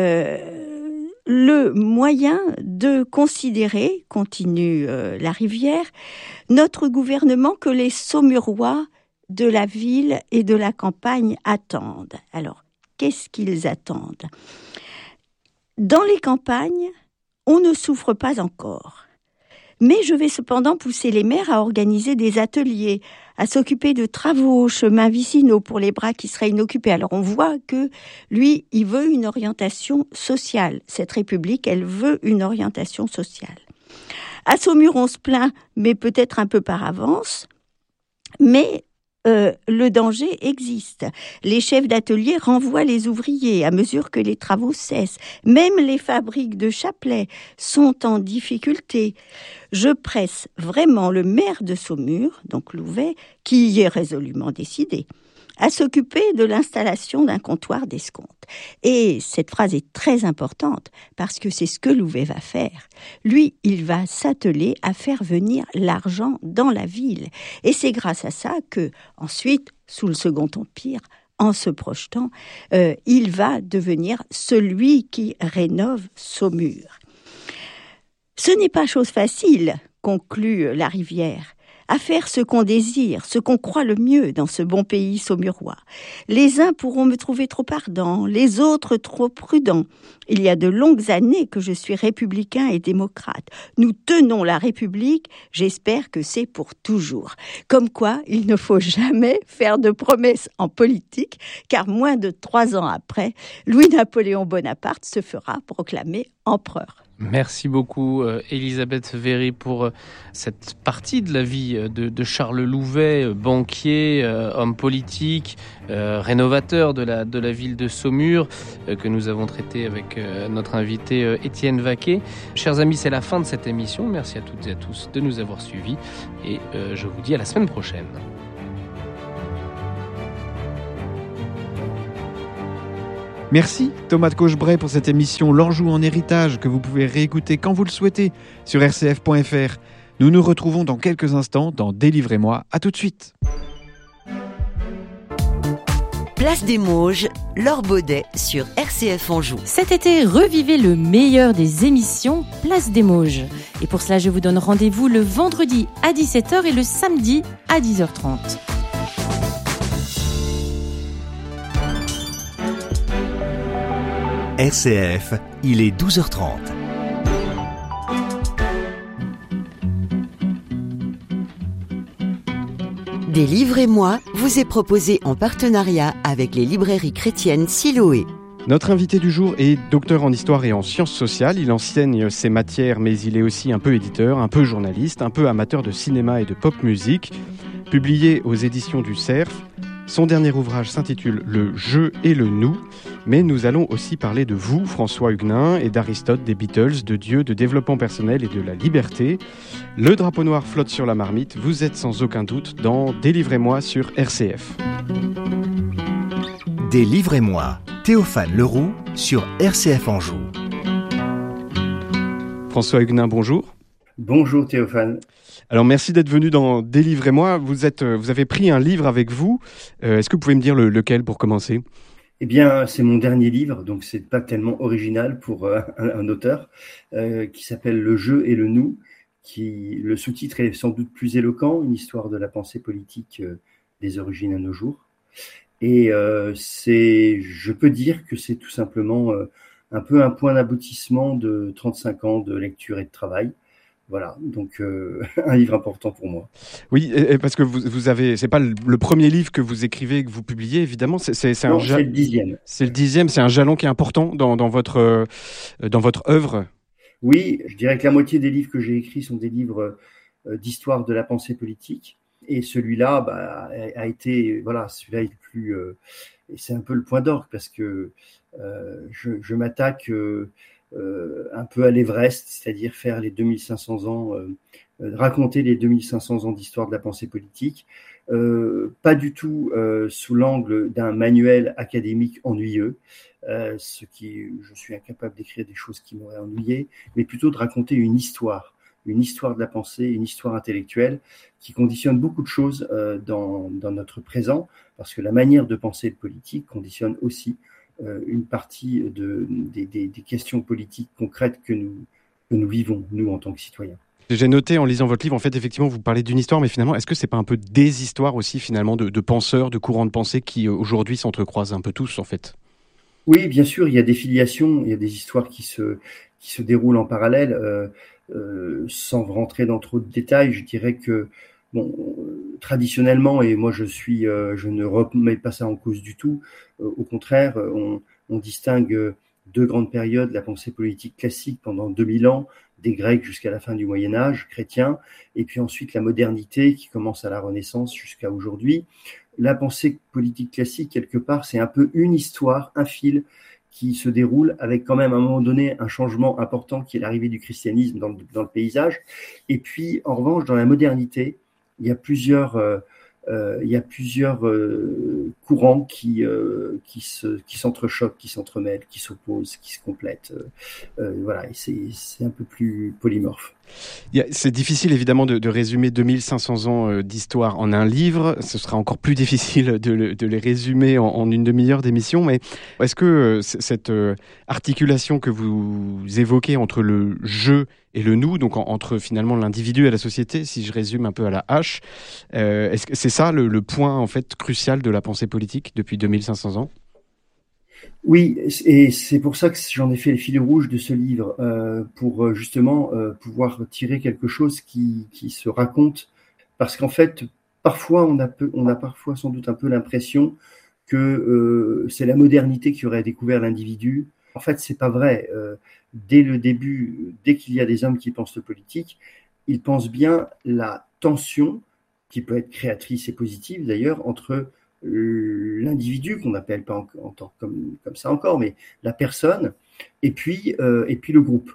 Speaker 8: le moyen de considérer, continue Larivière, notre gouvernement que les Saumurois de la ville et de la campagne attendent. Alors, qu'est-ce qu'ils attendent ? Dans les campagnes, on ne souffre pas encore. Mais je vais cependant pousser les maires à organiser des ateliers, à s'occuper de travaux, chemins vicinaux pour les bras qui seraient inoccupés. Alors on voit que lui, il veut une orientation sociale. Cette République, elle veut une orientation sociale. À Saumur, on se plaint, mais peut-être un peu par avance. Mais le danger existe. Les chefs d'atelier renvoient les ouvriers à mesure que les travaux cessent. Même les fabriques de chapelets sont en difficulté. Je presse vraiment le maire de Saumur, donc Louvet, qui y est résolument décidé, à s'occuper de l'installation d'un comptoir d'escompte. Et cette phrase est très importante parce que c'est ce que Louvet va faire. Lui, il va s'atteler à faire venir l'argent dans la ville. Et c'est grâce à ça que, ensuite, sous le Second Empire, en se projetant, il va devenir celui qui rénove Saumur. Ce n'est pas chose facile, conclut Larivière. à faire ce qu'on désire, ce qu'on croit le mieux dans ce bon pays saumurois. Les uns pourront me trouver trop ardent, les autres trop prudent. Il y a de longues années que je suis républicain et démocrate. Nous tenons la République, j'espère que c'est pour toujours. Comme quoi, il ne faut jamais faire de promesses en politique, car moins de 3 ans après, Louis-Napoléon Bonaparte se fera proclamer empereur.
Speaker 6: Merci beaucoup Elisabeth Véry pour cette partie de la vie de Charles Louvet, banquier, homme politique, rénovateur de la ville de Saumur, que nous avons traité avec notre invité Étienne Vaquet. Chers amis, c'est la fin de cette émission. Merci à toutes et à tous de nous avoir suivis et je vous dis à la semaine prochaine.
Speaker 9: Merci Thomas de Cochebray pour cette émission L'Anjou en héritage que vous pouvez réécouter quand vous le souhaitez sur rcf.fr. Nous nous retrouvons dans quelques instants dans Délivrez-moi. À tout de suite.
Speaker 2: Place des Mauges, Laure Baudet sur RCF Anjou.
Speaker 10: Cet été, revivez le meilleur des émissions Place des Mauges. Et pour cela, je vous donne rendez-vous le vendredi à 17h et le samedi à 10h30.
Speaker 3: RCF, il est 12h30.
Speaker 2: Délivrez-moi vous est proposé en partenariat avec les librairies chrétiennes Siloé.
Speaker 9: Notre invité du jour est docteur en histoire et en sciences sociales. Il enseigne ces matières, mais il est aussi un peu éditeur, un peu journaliste, un peu amateur de cinéma et de pop musique. Publié aux éditions du Cerf, son dernier ouvrage s'intitule « Le je et le nous ». Mais nous allons aussi parler de vous, François Huguenin, et d'Aristote, des Beatles, de Dieu, de développement personnel et de la liberté. Le drapeau noir flotte sur la marmite. Vous êtes sans aucun doute dans Délivrez-moi sur RCF.
Speaker 3: Délivrez-moi, Théophane Leroux sur RCF Anjou.
Speaker 9: François Huguenin, bonjour.
Speaker 11: Bonjour Théophane.
Speaker 9: Alors merci d'être venu dans Délivrez-moi. Vous avez pris un livre avec vous. Est-ce que vous pouvez me dire lequel pour commencer ?
Speaker 11: Eh bien, c'est mon dernier livre, donc c'est pas tellement original pour un auteur, qui s'appelle Le je et le nous, le sous-titre est sans doute plus éloquent, une histoire de la pensée politique des origines à nos jours. Et je peux dire que c'est tout simplement un peu un point d'aboutissement de 35 ans de lecture et de travail. Voilà, donc un livre important pour moi.
Speaker 9: Oui, parce que vous avez, c'est pas le premier livre que vous écrivez, que vous publiez, évidemment. C'est le 10e. C'est le 10e, c'est un jalon qui est important dans votre œuvre.
Speaker 11: Oui, je dirais que la moitié des livres que j'ai écrits sont des livres d'histoire de la pensée politique. Et celui-là a été, voilà, celui-là est plus... et c'est un peu le point d'orgue parce que je m'attaque... un peu à l'Everest, c'est-à-dire faire les 2500 ans, raconter les 2500 ans d'histoire de la pensée politique, pas du tout sous l'angle d'un manuel académique ennuyeux, je suis incapable d'écrire des choses qui m'auraient ennuyé, mais plutôt de raconter une histoire de la pensée, une histoire intellectuelle qui conditionne beaucoup de choses dans notre présent, parce que la manière de penser le politique conditionne aussi une partie des questions politiques concrètes que nous vivons, nous, en tant que citoyens.
Speaker 9: J'ai noté en lisant votre livre, en fait, effectivement, vous parlez d'une histoire, mais finalement, est-ce que c'est pas un peu des histoires aussi, finalement, de penseurs, de courants de pensée qui, aujourd'hui, s'entrecroisent un peu tous, en fait ?
Speaker 11: Oui, bien sûr, il y a des filiations, il y a des histoires qui se déroulent en parallèle. Sans rentrer dans trop de détails, je dirais que traditionnellement, et moi je ne remets pas ça en cause du tout, au contraire, on distingue deux grandes périodes, la pensée politique classique pendant 2000 ans, des Grecs jusqu'à la fin du Moyen-Âge, chrétien, et puis ensuite la modernité qui commence à la Renaissance jusqu'à aujourd'hui. La pensée politique classique, quelque part, c'est un peu une histoire, un fil qui se déroule avec quand même à un moment donné un changement important qui est l'arrivée du christianisme dans le paysage. Et puis, en revanche, dans la modernité, il y a plusieurs il y a plusieurs courants qui s'entrechoquent, qui s'entremêlent, qui s'opposent, qui se complètent. Voilà, et c'est un peu plus polymorphe.
Speaker 9: C'est difficile évidemment de résumer 2500 ans d'histoire en un livre. Ce sera encore plus difficile de les résumer en une demi-heure d'émission. Mais est-ce que cette articulation que vous évoquez entre le je et le nous, donc entre finalement l'individu et la société, si je résume un peu à la hache, est-ce que c'est ça le point en fait crucial de la pensée politique depuis 2500 ans ?
Speaker 11: Oui, et c'est pour ça que j'en ai fait le fil rouge de ce livre, pour justement pouvoir tirer quelque chose qui se raconte, parce qu'en fait, parfois on a parfois sans doute un peu l'impression que c'est la modernité qui aurait découvert l'individu. En fait, c'est pas vrai. Dès le début, dès qu'il y a des hommes qui pensent le politique, ils pensent bien la tension, qui peut être créatrice et positive d'ailleurs, entre l'individu, qu'on n'appelle pas en tant comme ça encore, mais la personne, et puis le groupe.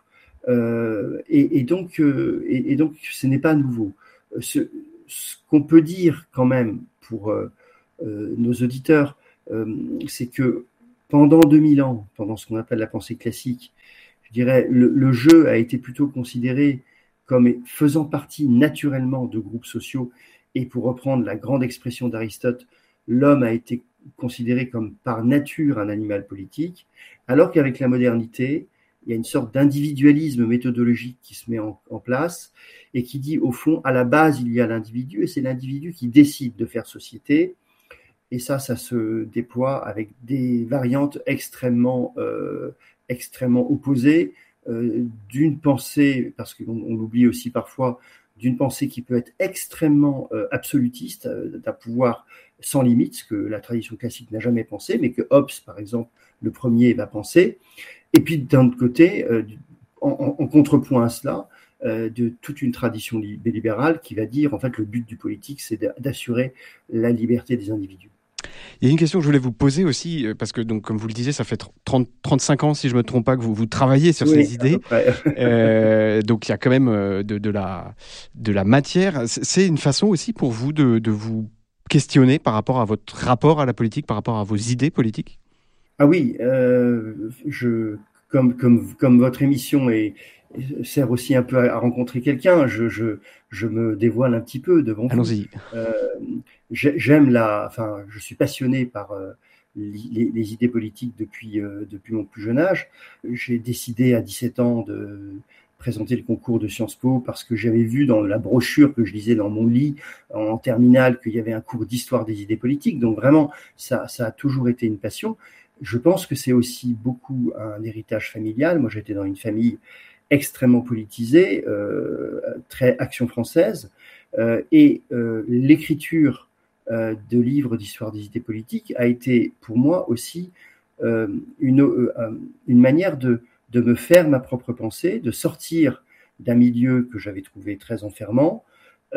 Speaker 11: Et donc ce n'est pas nouveau. Ce qu'on peut dire quand même pour nos auditeurs, c'est que pendant 2000 ans, pendant ce qu'on appelle la pensée classique, je dirais, le jeu a été plutôt considéré comme faisant partie naturellement de groupes sociaux, et pour reprendre la grande expression d'Aristote, l'homme a été considéré comme par nature un animal politique, alors qu'avec la modernité, il y a une sorte d'individualisme méthodologique qui se met en place et qui dit, au fond, à la base, il y a l'individu, et c'est l'individu qui décide de faire société. Et ça se déploie avec des variantes extrêmement opposées, d'une pensée, parce qu'on l'oublie aussi parfois, d'une pensée qui peut être extrêmement absolutiste, d'un pouvoir sans limite, ce que la tradition classique n'a jamais pensé, mais que Hobbes, par exemple, le premier, va penser. Et puis, d'un autre côté, en contrepoint à cela, de toute une tradition libérale qui va dire, en fait, le but du politique, c'est d'assurer la liberté des individus.
Speaker 9: Il y a une question que je voulais vous poser aussi, parce que, donc, comme vous le disiez, ça fait 35 ans, si je ne me trompe pas, que vous travaillez sur ces idées. Donc, il y a quand même de la matière. C'est une façon aussi pour vous de vous questionner par rapport à votre rapport à la politique, par rapport à vos idées politiques ?
Speaker 11: Ah oui, comme votre émission sert aussi un peu à rencontrer quelqu'un, je me dévoile un petit peu devant vous.
Speaker 9: Allons-y.
Speaker 11: Je suis passionné par les idées politiques depuis mon plus jeune âge. J'ai décidé à 17 ans de présenter le concours de Sciences Po parce que j'avais vu dans la brochure que je lisais dans mon lit en terminale qu'il y avait un cours d'histoire des idées politiques. Donc vraiment, ça a toujours été une passion. Je pense que c'est aussi beaucoup un héritage familial. Moi, j'étais dans une famille extrêmement politisée, très action française, et l'écriture de livres d'histoire des idées politiques a été pour moi aussi une manière de me faire ma propre pensée, de sortir d'un milieu que j'avais trouvé très enfermant.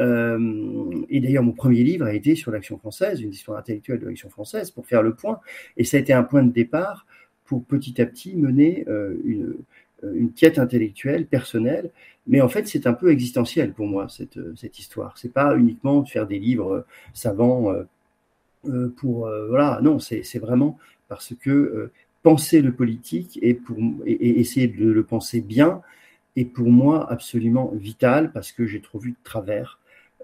Speaker 11: Et d'ailleurs, mon premier livre a été sur l'Action française, une histoire intellectuelle de l'Action française, pour faire le point. Et ça a été un point de départ pour petit à petit mener une quête intellectuelle, personnelle. Mais en fait, c'est un peu existentiel pour moi, cette histoire. C'est pas uniquement de faire des livres savants voilà. Non, c'est vraiment parce que penser le politique et essayer de le penser bien est pour moi absolument vital parce que j'ai trop vu de travers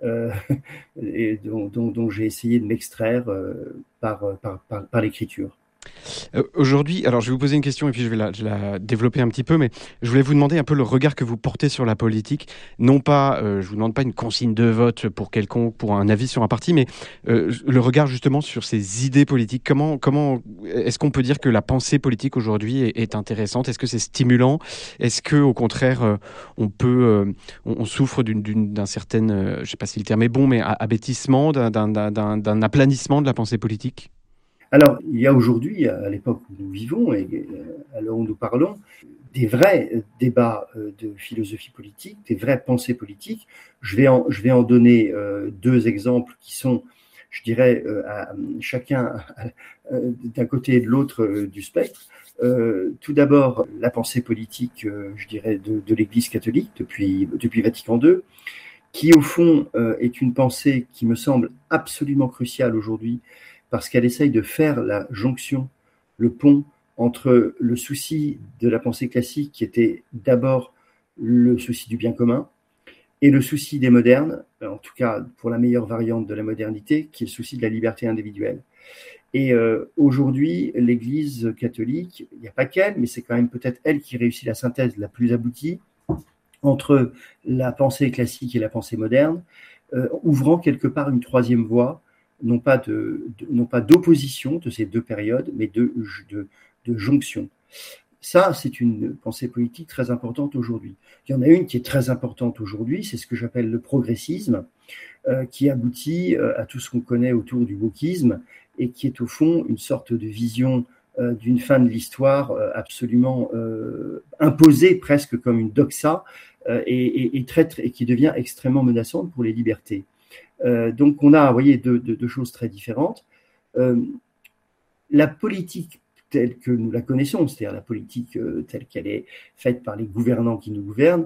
Speaker 11: et dont j'ai essayé de m'extraire par l'écriture.
Speaker 9: Aujourd'hui, alors je vais vous poser une question et puis je vais la développer un petit peu, mais je voulais vous demander un peu le regard que vous portez sur la politique. Non pas, je vous demande pas une consigne de vote pour quelconque, pour un avis sur un parti, mais le regard justement sur ces idées politiques. Comment est-ce qu'on peut dire que la pensée politique aujourd'hui est intéressante ? Est-ce que c'est stimulant ? Est-ce que au contraire, on souffre d'un certain, je sais pas si le terme est bon, mais abêtissement, d'un aplanissement de la pensée politique ?
Speaker 11: Alors, il y a aujourd'hui, à l'époque où nous vivons et à l'heure où nous parlons, des vrais débats de philosophie politique, des vraies pensées politiques. Je vais en donner deux exemples qui sont, je dirais, chacun d'un côté et de l'autre du spectre. Tout d'abord, la pensée politique, je dirais, de l'Église catholique depuis Vatican II, qui au fond est une pensée qui me semble absolument cruciale aujourd'hui, parce qu'elle essaye de faire la jonction, le pont entre le souci de la pensée classique, qui était d'abord le souci du bien commun, et le souci des modernes, en tout cas pour la meilleure variante de la modernité, qui est le souci de la liberté individuelle. Et aujourd'hui, l'Église catholique, il n'y a pas qu'elle, mais c'est quand même peut-être elle qui réussit la synthèse la plus aboutie entre la pensée classique et la pensée moderne, ouvrant quelque part une troisième voie, non pas d'opposition de ces deux périodes, mais de jonction. Ça, c'est une pensée politique très importante aujourd'hui. Il y en a une qui est très importante aujourd'hui, c'est ce que j'appelle le progressisme, qui aboutit à tout ce qu'on connaît autour du wokisme et qui est au fond une sorte de vision d'une fin de l'histoire absolument imposée presque comme une doxa et qui devient extrêmement menaçante pour les libertés. Donc on a, vous voyez, deux choses très différentes. La politique telle que nous la connaissons, c'est-à-dire la politique telle qu'elle est faite par les gouvernants qui nous gouvernent,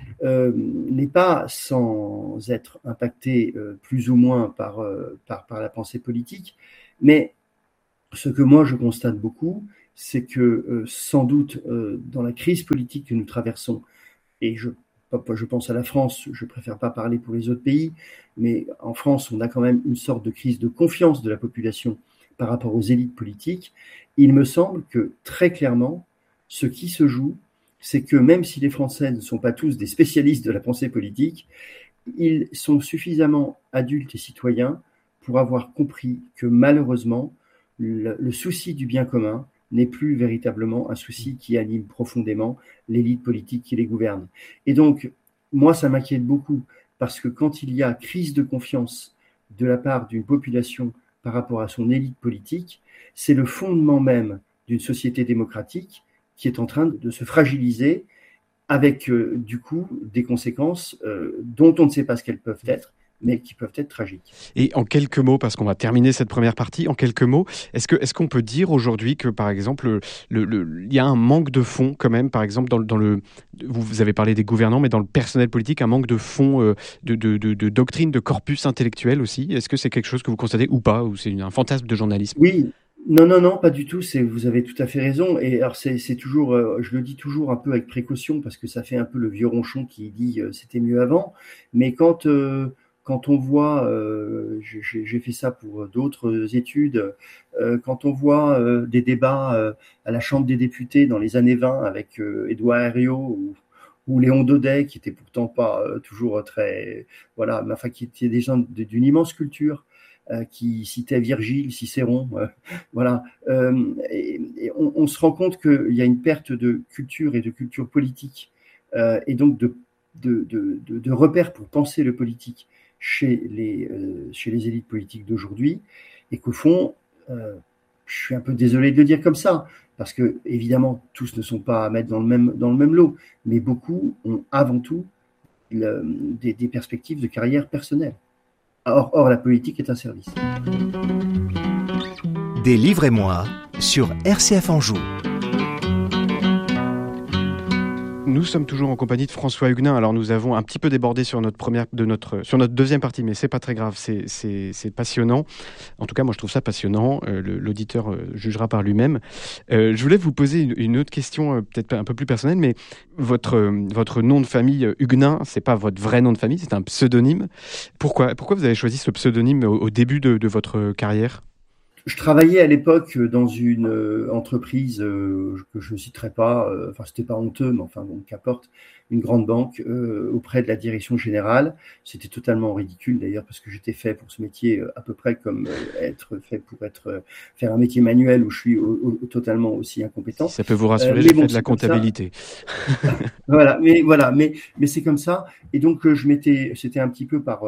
Speaker 11: n'est pas sans être impactée plus ou moins par la pensée politique, mais ce que moi je constate beaucoup, c'est que sans doute dans la crise politique que nous traversons, et je pense à la France, je préfère pas parler pour les autres pays, mais en France, on a quand même une sorte de crise de confiance de la population par rapport aux élites politiques. Il me semble que très clairement, ce qui se joue, c'est que même si les Français ne sont pas tous des spécialistes de la pensée politique, ils sont suffisamment adultes et citoyens pour avoir compris que malheureusement, le souci du bien commun n'est plus véritablement un souci qui anime profondément l'élite politique qui les gouverne. Et donc, moi, ça m'inquiète beaucoup, parce que quand il y a crise de confiance de la part d'une population par rapport à son élite politique, c'est le fondement même d'une société démocratique qui est en train de se fragiliser avec, du coup, des conséquences dont on ne sait pas ce qu'elles peuvent être, mais qui peuvent être tragiques.
Speaker 9: Et en quelques mots, parce qu'on va terminer cette première partie, en quelques mots, est-ce qu'on peut dire aujourd'hui que, par exemple, il y a un manque de fond quand même, par exemple, vous avez parlé des gouvernants, mais dans le personnel politique, un manque de fond, de doctrine, de corpus intellectuel aussi. Est-ce que c'est quelque chose que vous constatez ou pas, ou c'est un fantasme de journalisme?
Speaker 11: Oui. Non, pas du tout. Vous avez tout à fait raison. Et alors c'est toujours, je le dis toujours un peu avec précaution parce que ça fait un peu le vieux ronchon qui dit c'était mieux avant. Mais quand on voit, j'ai fait ça pour d'autres études, quand on voit des débats à la Chambre des députés dans les années 20 avec Édouard Herriot ou Léon Daudet, qui était pourtant pas toujours très, voilà, mais enfin qui étaient des gens d'une immense culture, qui citaient Virgile, Cicéron, voilà. Et on se rend compte qu'il y a une perte de culture et de culture politique, et donc de repères pour penser le politique chez les élites politiques d'aujourd'hui, et qu'au fond, je suis un peu désolé de le dire comme ça, parce que évidemment tous ne sont pas à mettre dans le même lot, mais beaucoup ont avant tout des perspectives de carrière personnelle. Or, la politique est un service.
Speaker 3: Délivrez-moi sur RCF Anjou.
Speaker 9: Nous sommes toujours en compagnie de François Huguenin. Alors nous avons un petit peu débordé sur notre deuxième partie, mais c'est pas très grave, c'est passionnant. En tout cas, moi je trouve ça passionnant. L'auditeur jugera par lui-même. Je voulais vous poser une autre question, peut-être un peu plus personnelle, mais votre nom de famille Huguenin, c'est pas votre vrai nom de famille, c'est un pseudonyme. Pourquoi vous avez choisi ce pseudonyme au début de votre carrière ?
Speaker 11: Je travaillais à l'époque dans une entreprise que je ne citerai pas, enfin c'était pas honteux, mais enfin bon, qu'importe, une grande banque auprès de la direction générale. C'était totalement ridicule d'ailleurs parce que j'étais fait pour ce métier à peu près comme être fait pour faire un métier manuel où je suis totalement aussi incompétent.
Speaker 9: Si ça peut vous rassurer, j'ai fait de la comptabilité.
Speaker 11: Voilà, mais c'est comme ça. Et donc c'était un petit peu par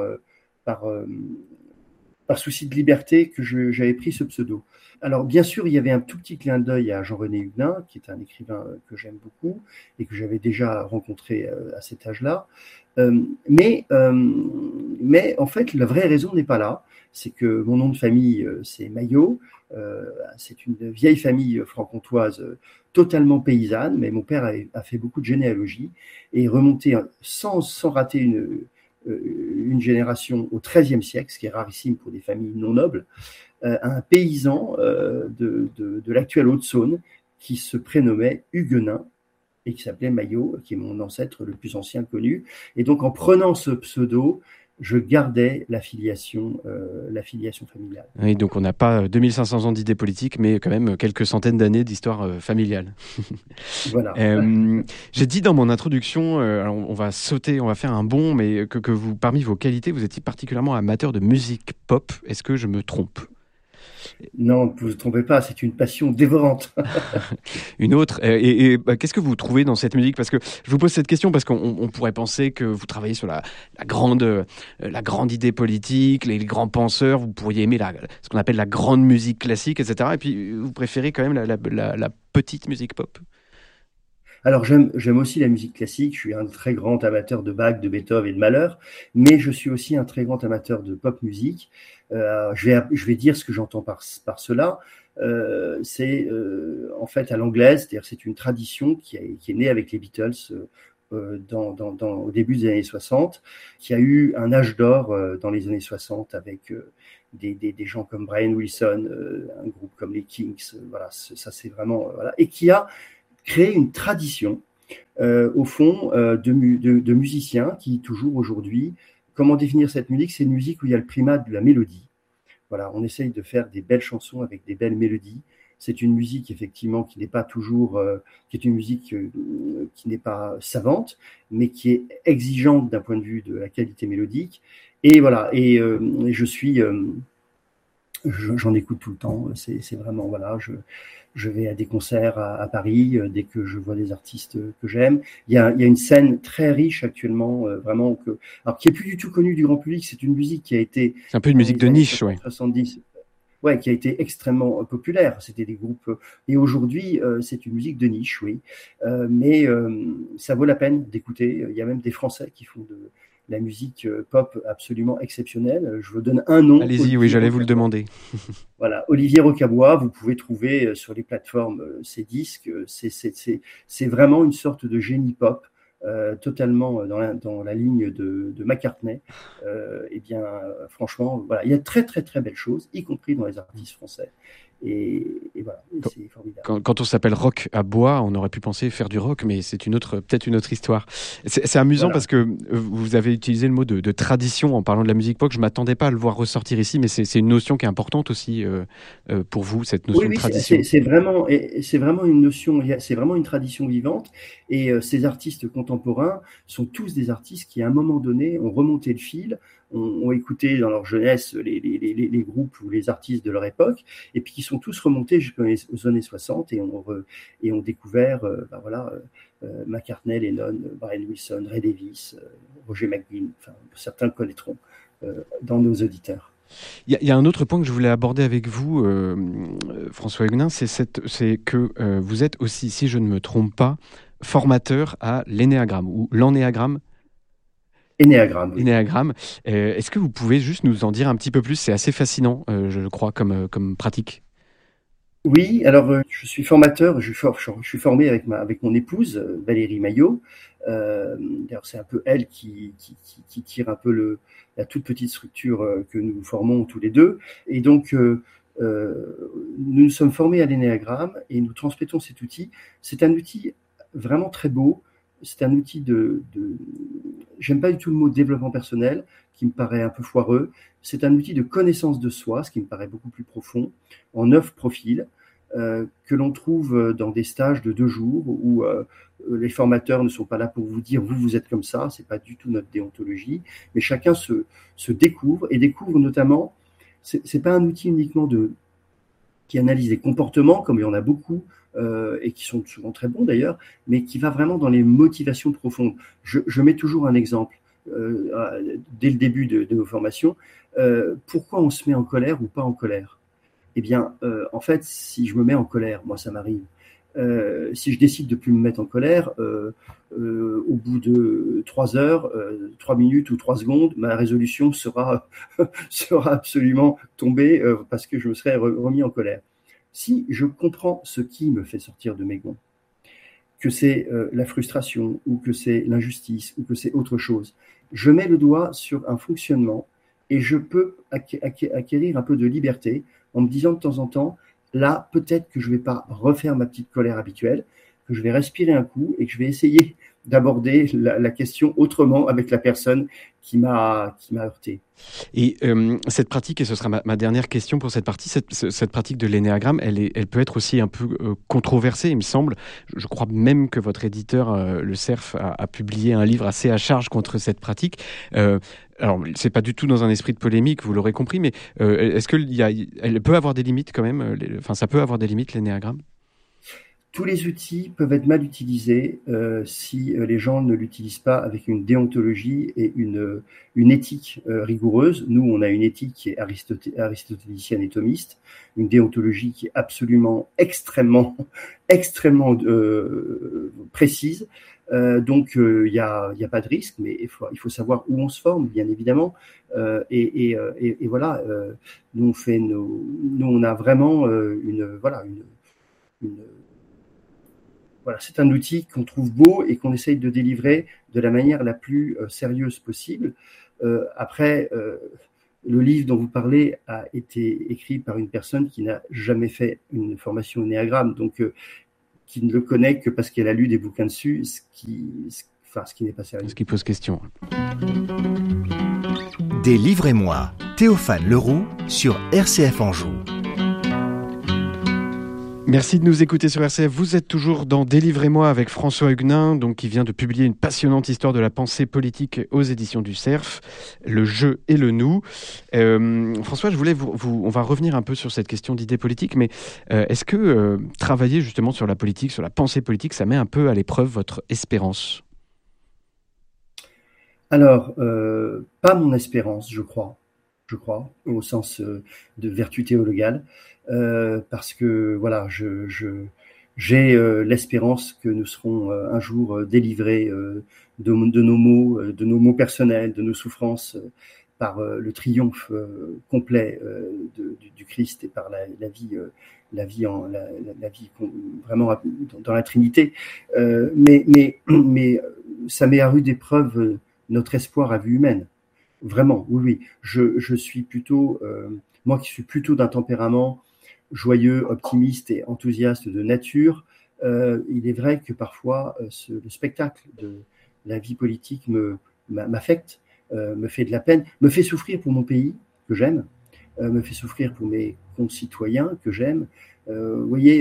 Speaker 11: souci de liberté que j'avais pris ce pseudo. Alors bien sûr, il y avait un tout petit clin d'œil à Jean-René Huguenin, qui est un écrivain que j'aime beaucoup et que j'avais déjà rencontré à cet âge-là. Mais en fait, la vraie raison n'est pas là. C'est que mon nom de famille, c'est Maillot. C'est une vieille famille franc-comtoise totalement paysanne, mais mon père a fait beaucoup de généalogie et est remonté sans rater une génération au XIIIe siècle, ce qui est rarissime pour des familles non nobles, un paysan de l'actuelle Haute-Saône qui se prénommait Huguenin et qui s'appelait Maillot, qui est mon ancêtre le plus ancien connu. Et donc, en prenant ce pseudo, je gardais la filiation familiale.
Speaker 9: Oui, donc on n'a pas 2500 ans d'idées politiques, mais quand même quelques centaines d'années d'histoire familiale.
Speaker 11: Voilà.
Speaker 9: J'ai dit dans mon introduction, alors on va sauter, on va faire un bond, mais que vous, parmi vos qualités, vous étiez particulièrement amateur de musique pop. Est-ce que je me trompe ?
Speaker 11: Non, vous ne vous trompez pas, c'est une passion dévorante.
Speaker 9: Une autre. Qu'est-ce que vous trouvez dans cette musique ? Parce que je vous pose cette question parce qu'on pourrait penser que vous travaillez sur la grande idée politique, les grands penseurs. Vous pourriez aimer ce qu'on appelle la grande musique classique, etc. Et puis vous préférez quand même la petite musique pop.
Speaker 11: Alors j'aime aussi la musique classique, je suis un très grand amateur de Bach, de Beethoven et de Mahler, mais je suis aussi un très grand amateur de pop musique. Je vais dire ce que j'entends par cela. C'est en fait à l'anglaise, c'est-à-dire c'est une tradition qui est née avec les Beatles au début des années 60, qui a eu un âge d'or dans les années 60 avec des gens comme Brian Wilson, un groupe comme les Kings, voilà, ça c'est vraiment voilà, et qui a créé une tradition au fond de musiciens qui toujours aujourd'hui, comment définir cette musique ? C'est une musique où il y a le primat de la mélodie. Voilà, on essaye de faire des belles chansons avec des belles mélodies. C'est une musique effectivement qui n'est pas toujours, qui est une musique qui n'est pas savante, mais qui est exigeante d'un point de vue de la qualité mélodique. Et voilà, et j'en écoute tout le temps. C'est vraiment voilà, je vais à des concerts à Paris dès que je vois des artistes que j'aime. Il y a une scène très riche actuellement, vraiment alors qui est plus du tout connue du grand public. C'est une musique qui a été.
Speaker 9: C'est un peu une musique de niche, ouais.
Speaker 11: 70. Ouais, qui a été extrêmement populaire. C'était des groupes. Et aujourd'hui, c'est une musique de niche, oui. Mais ça vaut la peine d'écouter. Il y a même des Français qui font de la musique pop absolument exceptionnelle. Je vous donne un nom.
Speaker 9: Allez-y, Olivier, oui, j'allais vous le demander.
Speaker 11: Voilà, Olivier Rocabois, vous pouvez trouver sur les plateformes ses disques. C'est vraiment une sorte de génie pop, totalement dans la ligne de McCartney. Eh bien, franchement, voilà, il y a très très très belles choses, y compris dans les artistes français. Et voilà, c'est formidable.
Speaker 9: Quand on s'appelle Roc à Bois, on aurait pu penser faire du rock, mais c'est peut-être une autre histoire. C'est amusant, voilà. Parce que vous avez utilisé le mot de tradition en parlant de la musique pop. Je ne m'attendais pas à le voir ressortir ici, mais c'est une notion qui est importante aussi pour vous, cette notion de tradition.
Speaker 11: C'est vraiment une notion, c'est vraiment une tradition vivante. Et ces artistes contemporains sont tous des artistes qui, à un moment donné, ont remonté le fil, ont écouté dans leur jeunesse les groupes ou les artistes de leur époque, et puis qui sont tous remontés jusqu'aux années 60 et ont découvert McCartney, Lennon, Brian Wilson, Ray Davies, Roger McGuinn, enfin, certains le connaîtront dans nos auditeurs.
Speaker 9: Il y a un autre point que je voulais aborder avec vous, François Huguenin, c'est que vous êtes aussi, si je ne me trompe pas, formateur à l'énéagramme ou l'ennéagramme.
Speaker 11: Énéagramme. Oui.
Speaker 9: Énéagramme. Est-ce que vous pouvez juste nous en dire un petit peu plus ? C'est assez fascinant, je crois, comme pratique.
Speaker 11: Oui, alors je suis formateur, je suis formé avec mon épouse, Valérie Maillot. D'ailleurs, c'est un peu elle qui tire un peu la toute petite structure que nous formons tous les deux. Et donc, nous sommes formés à l'énéagramme et nous transmettons cet outil. C'est un outil vraiment très beau. C'est un outil j'aime pas du tout le mot développement personnel, qui me paraît un peu foireux. C'est un outil de connaissance de soi, ce qui me paraît beaucoup plus profond, en 9 profils, que l'on trouve dans des stages de 2 jours, où les formateurs ne sont pas là pour vous dire « vous êtes comme ça », c'est pas du tout notre déontologie, mais chacun se découvre, et découvre notamment, c'est pas un outil uniquement qui analyse les comportements, comme il y en a beaucoup, et qui sont souvent très bons d'ailleurs, mais qui va vraiment dans les motivations profondes. Je mets toujours un exemple dès le début de nos formations. Pourquoi on se met en colère ou pas en colère ? Eh bien, en fait, si je me mets en colère, moi ça m'arrive, si je décide de plus me mettre en colère, au bout de 3 heures, 3 minutes ou 3 secondes, ma résolution sera absolument tombée parce que je me serais remis en colère. Si je comprends ce qui me fait sortir de mes gonds, que c'est la frustration, ou que c'est l'injustice, ou que c'est autre chose. Je mets le doigt sur un fonctionnement et je peux acquérir un peu de liberté en me disant de temps en temps, là, peut-être que je ne vais pas refaire ma petite colère habituelle, que je vais respirer un coup et que je vais essayer d'aborder la question autrement avec la personne qui m'a heurté.
Speaker 9: Et cette pratique, et ce sera ma dernière question pour cette partie, cette pratique de l'énéagramme, elle peut être aussi un peu controversée, il me semble. Je crois même que votre éditeur, le CERF, a publié un livre assez à charge contre cette pratique. Alors, c'est pas du tout dans un esprit de polémique, vous l'aurez compris, mais est-ce qu'elle peut avoir des limites quand même, ça peut avoir des limites, l'énéagramme?
Speaker 11: Tous les outils peuvent être mal utilisés si les gens ne l'utilisent pas avec une déontologie et une éthique rigoureuse. Nous, on a une éthique qui est aristotélicienne et thomiste, une déontologie qui est absolument extrêmement précise. Donc, il y a pas de risque, mais il faut savoir où on se forme, bien évidemment. Et voilà, nous on a vraiment voilà, c'est un outil qu'on trouve beau et qu'on essaye de délivrer de la manière la plus sérieuse possible. Après, le livre dont vous parlez a été écrit par une personne qui n'a jamais fait une formation au néagramme, donc qui ne le connaît que parce qu'elle a lu des bouquins dessus, ce qui n'est pas sérieux.
Speaker 9: Ce qui pose question.
Speaker 3: Délivrez-moi, Théophane Leroux sur RCF Anjou.
Speaker 9: Merci de nous écouter sur RCF. Vous êtes toujours dans Délivrez-moi avec François Huguenin, qui vient de publier une passionnante histoire de la pensée politique aux éditions du CERF, Le je et le nous. François, je voulais on va revenir un peu sur cette question d'idées politiques, mais est-ce que travailler justement sur la politique, sur la pensée politique, ça met un peu à l'épreuve votre espérance ?
Speaker 11: Alors, pas mon espérance, je crois, au sens de vertu théologale. Parce que voilà, j'ai l'espérance que nous serons un jour délivrés de nos maux personnels, de nos souffrances, par le triomphe complet du Christ et par la vie vraiment dans la Trinité. Mais ça met à rude épreuve notre espoir à vue humaine. Vraiment, oui. Je suis plutôt, moi qui suis plutôt d'un tempérament joyeux, optimiste et enthousiaste de nature, il est vrai que parfois le spectacle de la vie politique m'affecte, me fait de la peine, me fait souffrir pour mon pays que j'aime, me fait souffrir pour mes concitoyens que j'aime. Vous voyez,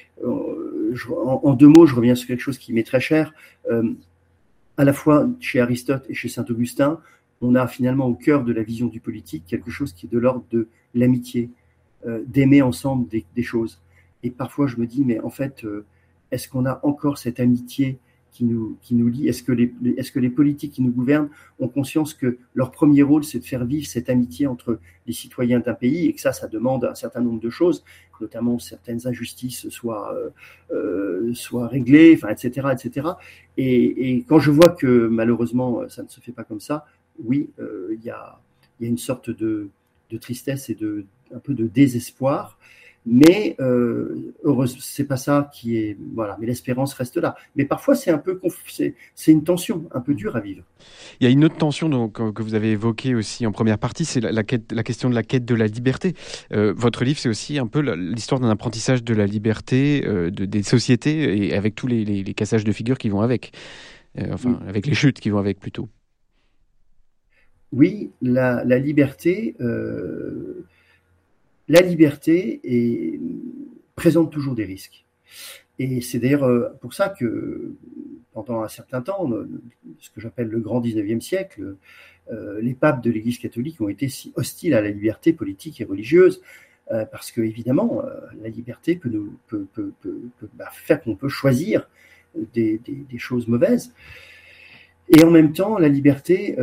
Speaker 11: en deux mots, je reviens sur quelque chose qui m'est très cher. À la fois chez Aristote et chez Saint-Augustin, on a finalement au cœur de la vision du politique quelque chose qui est de l'ordre de l'amitié, d'aimer ensemble des choses. Et parfois, je me dis, mais en fait, est-ce qu'on a encore cette amitié qui nous lie ? Est-ce que les politiques qui nous gouvernent ont conscience que leur premier rôle, c'est de faire vivre cette amitié entre les citoyens d'un pays, et que ça demande un certain nombre de choses, notamment certaines injustices soient réglées, etc., etc. Et quand je vois que malheureusement, ça ne se fait pas comme ça, oui, il y a une sorte de tristesse et un peu de désespoir, mais heureusement, c'est pas ça qui est, voilà, mais l'espérance reste là. Mais parfois, c'est une tension un peu dure à vivre.
Speaker 9: Il y a une autre tension que vous avez évoquée aussi en première partie, c'est la question de la quête de la liberté. Votre livre, c'est aussi un peu l'histoire d'un apprentissage de la liberté des sociétés, et avec tous les cassages de figure qui vont avec, avec les chutes qui vont avec plutôt.
Speaker 11: Oui, la liberté présente toujours des risques. Et c'est d'ailleurs pour ça que pendant un certain temps, ce que j'appelle le grand 19e siècle, les papes de l'Église catholique ont été si hostiles à la liberté politique et religieuse, parce que évidemment, la liberté peut faire qu'on peut choisir des choses mauvaises. Et en même temps, la liberté,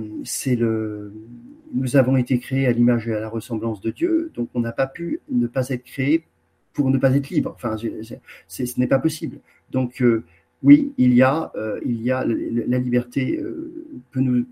Speaker 11: nous avons été créés à l'image et à la ressemblance de Dieu, donc on n'a pas pu ne pas être créés pour ne pas être libre. Enfin, ce n'est pas possible. Donc oui, il y a la liberté il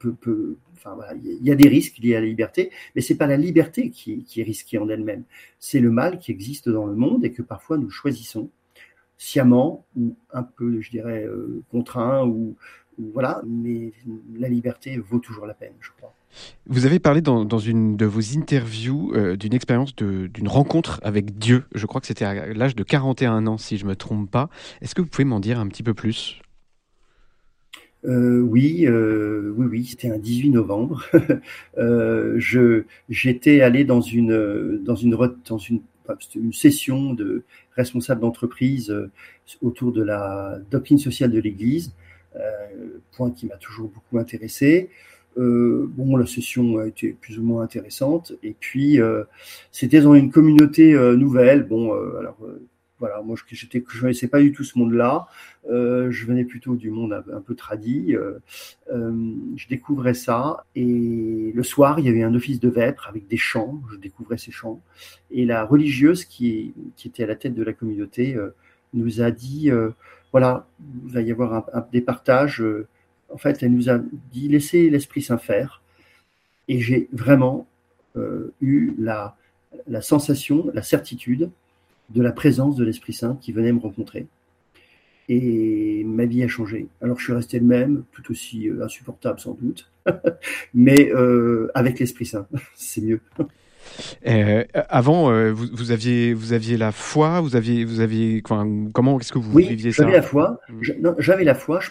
Speaker 11: y a des risques liés à la liberté, mais c'est pas la liberté qui est risquée en elle-même. C'est le mal qui existe dans le monde et que parfois nous choisissons. sciemment ou un peu, je dirais, contraint ou voilà, mais la liberté vaut toujours la peine, je crois.
Speaker 9: Vous avez parlé dans une de vos interviews d'une expérience d'une rencontre avec Dieu. Je crois que c'était à l'âge de 41 ans, si je ne me trompe pas. Est-ce que vous pouvez m'en dire un petit peu plus ?
Speaker 11: Oui, c'était un 18 novembre. J'étais allé dans une session de responsables d'entreprise autour de la doctrine sociale de l'Église, point qui m'a toujours beaucoup intéressé. La session a été plus ou moins intéressante. Et puis, c'était dans une communauté nouvelle. Voilà, moi je ne connaissais pas du tout ce monde-là. Je venais plutôt du monde un peu tradi. Je découvrais ça. Et le soir, il y avait un office de vêpres avec des chants. Je découvrais ces chants. Et la religieuse qui était à la tête de la communauté nous a dit, voilà, il va y avoir des partages. En fait, elle nous a dit, laissez l'Esprit Saint faire. Et j'ai vraiment eu la sensation, la certitude de la présence de l'Esprit Saint qui venait me rencontrer. Et ma vie a changé. Alors, je suis resté le même, tout aussi insupportable sans doute, mais avec l'Esprit Saint, c'est mieux.
Speaker 9: Avant, vous aviez la foi, comment est-ce que vous viviez ça ?
Speaker 11: J'avais la foi. J'avais la foi. Je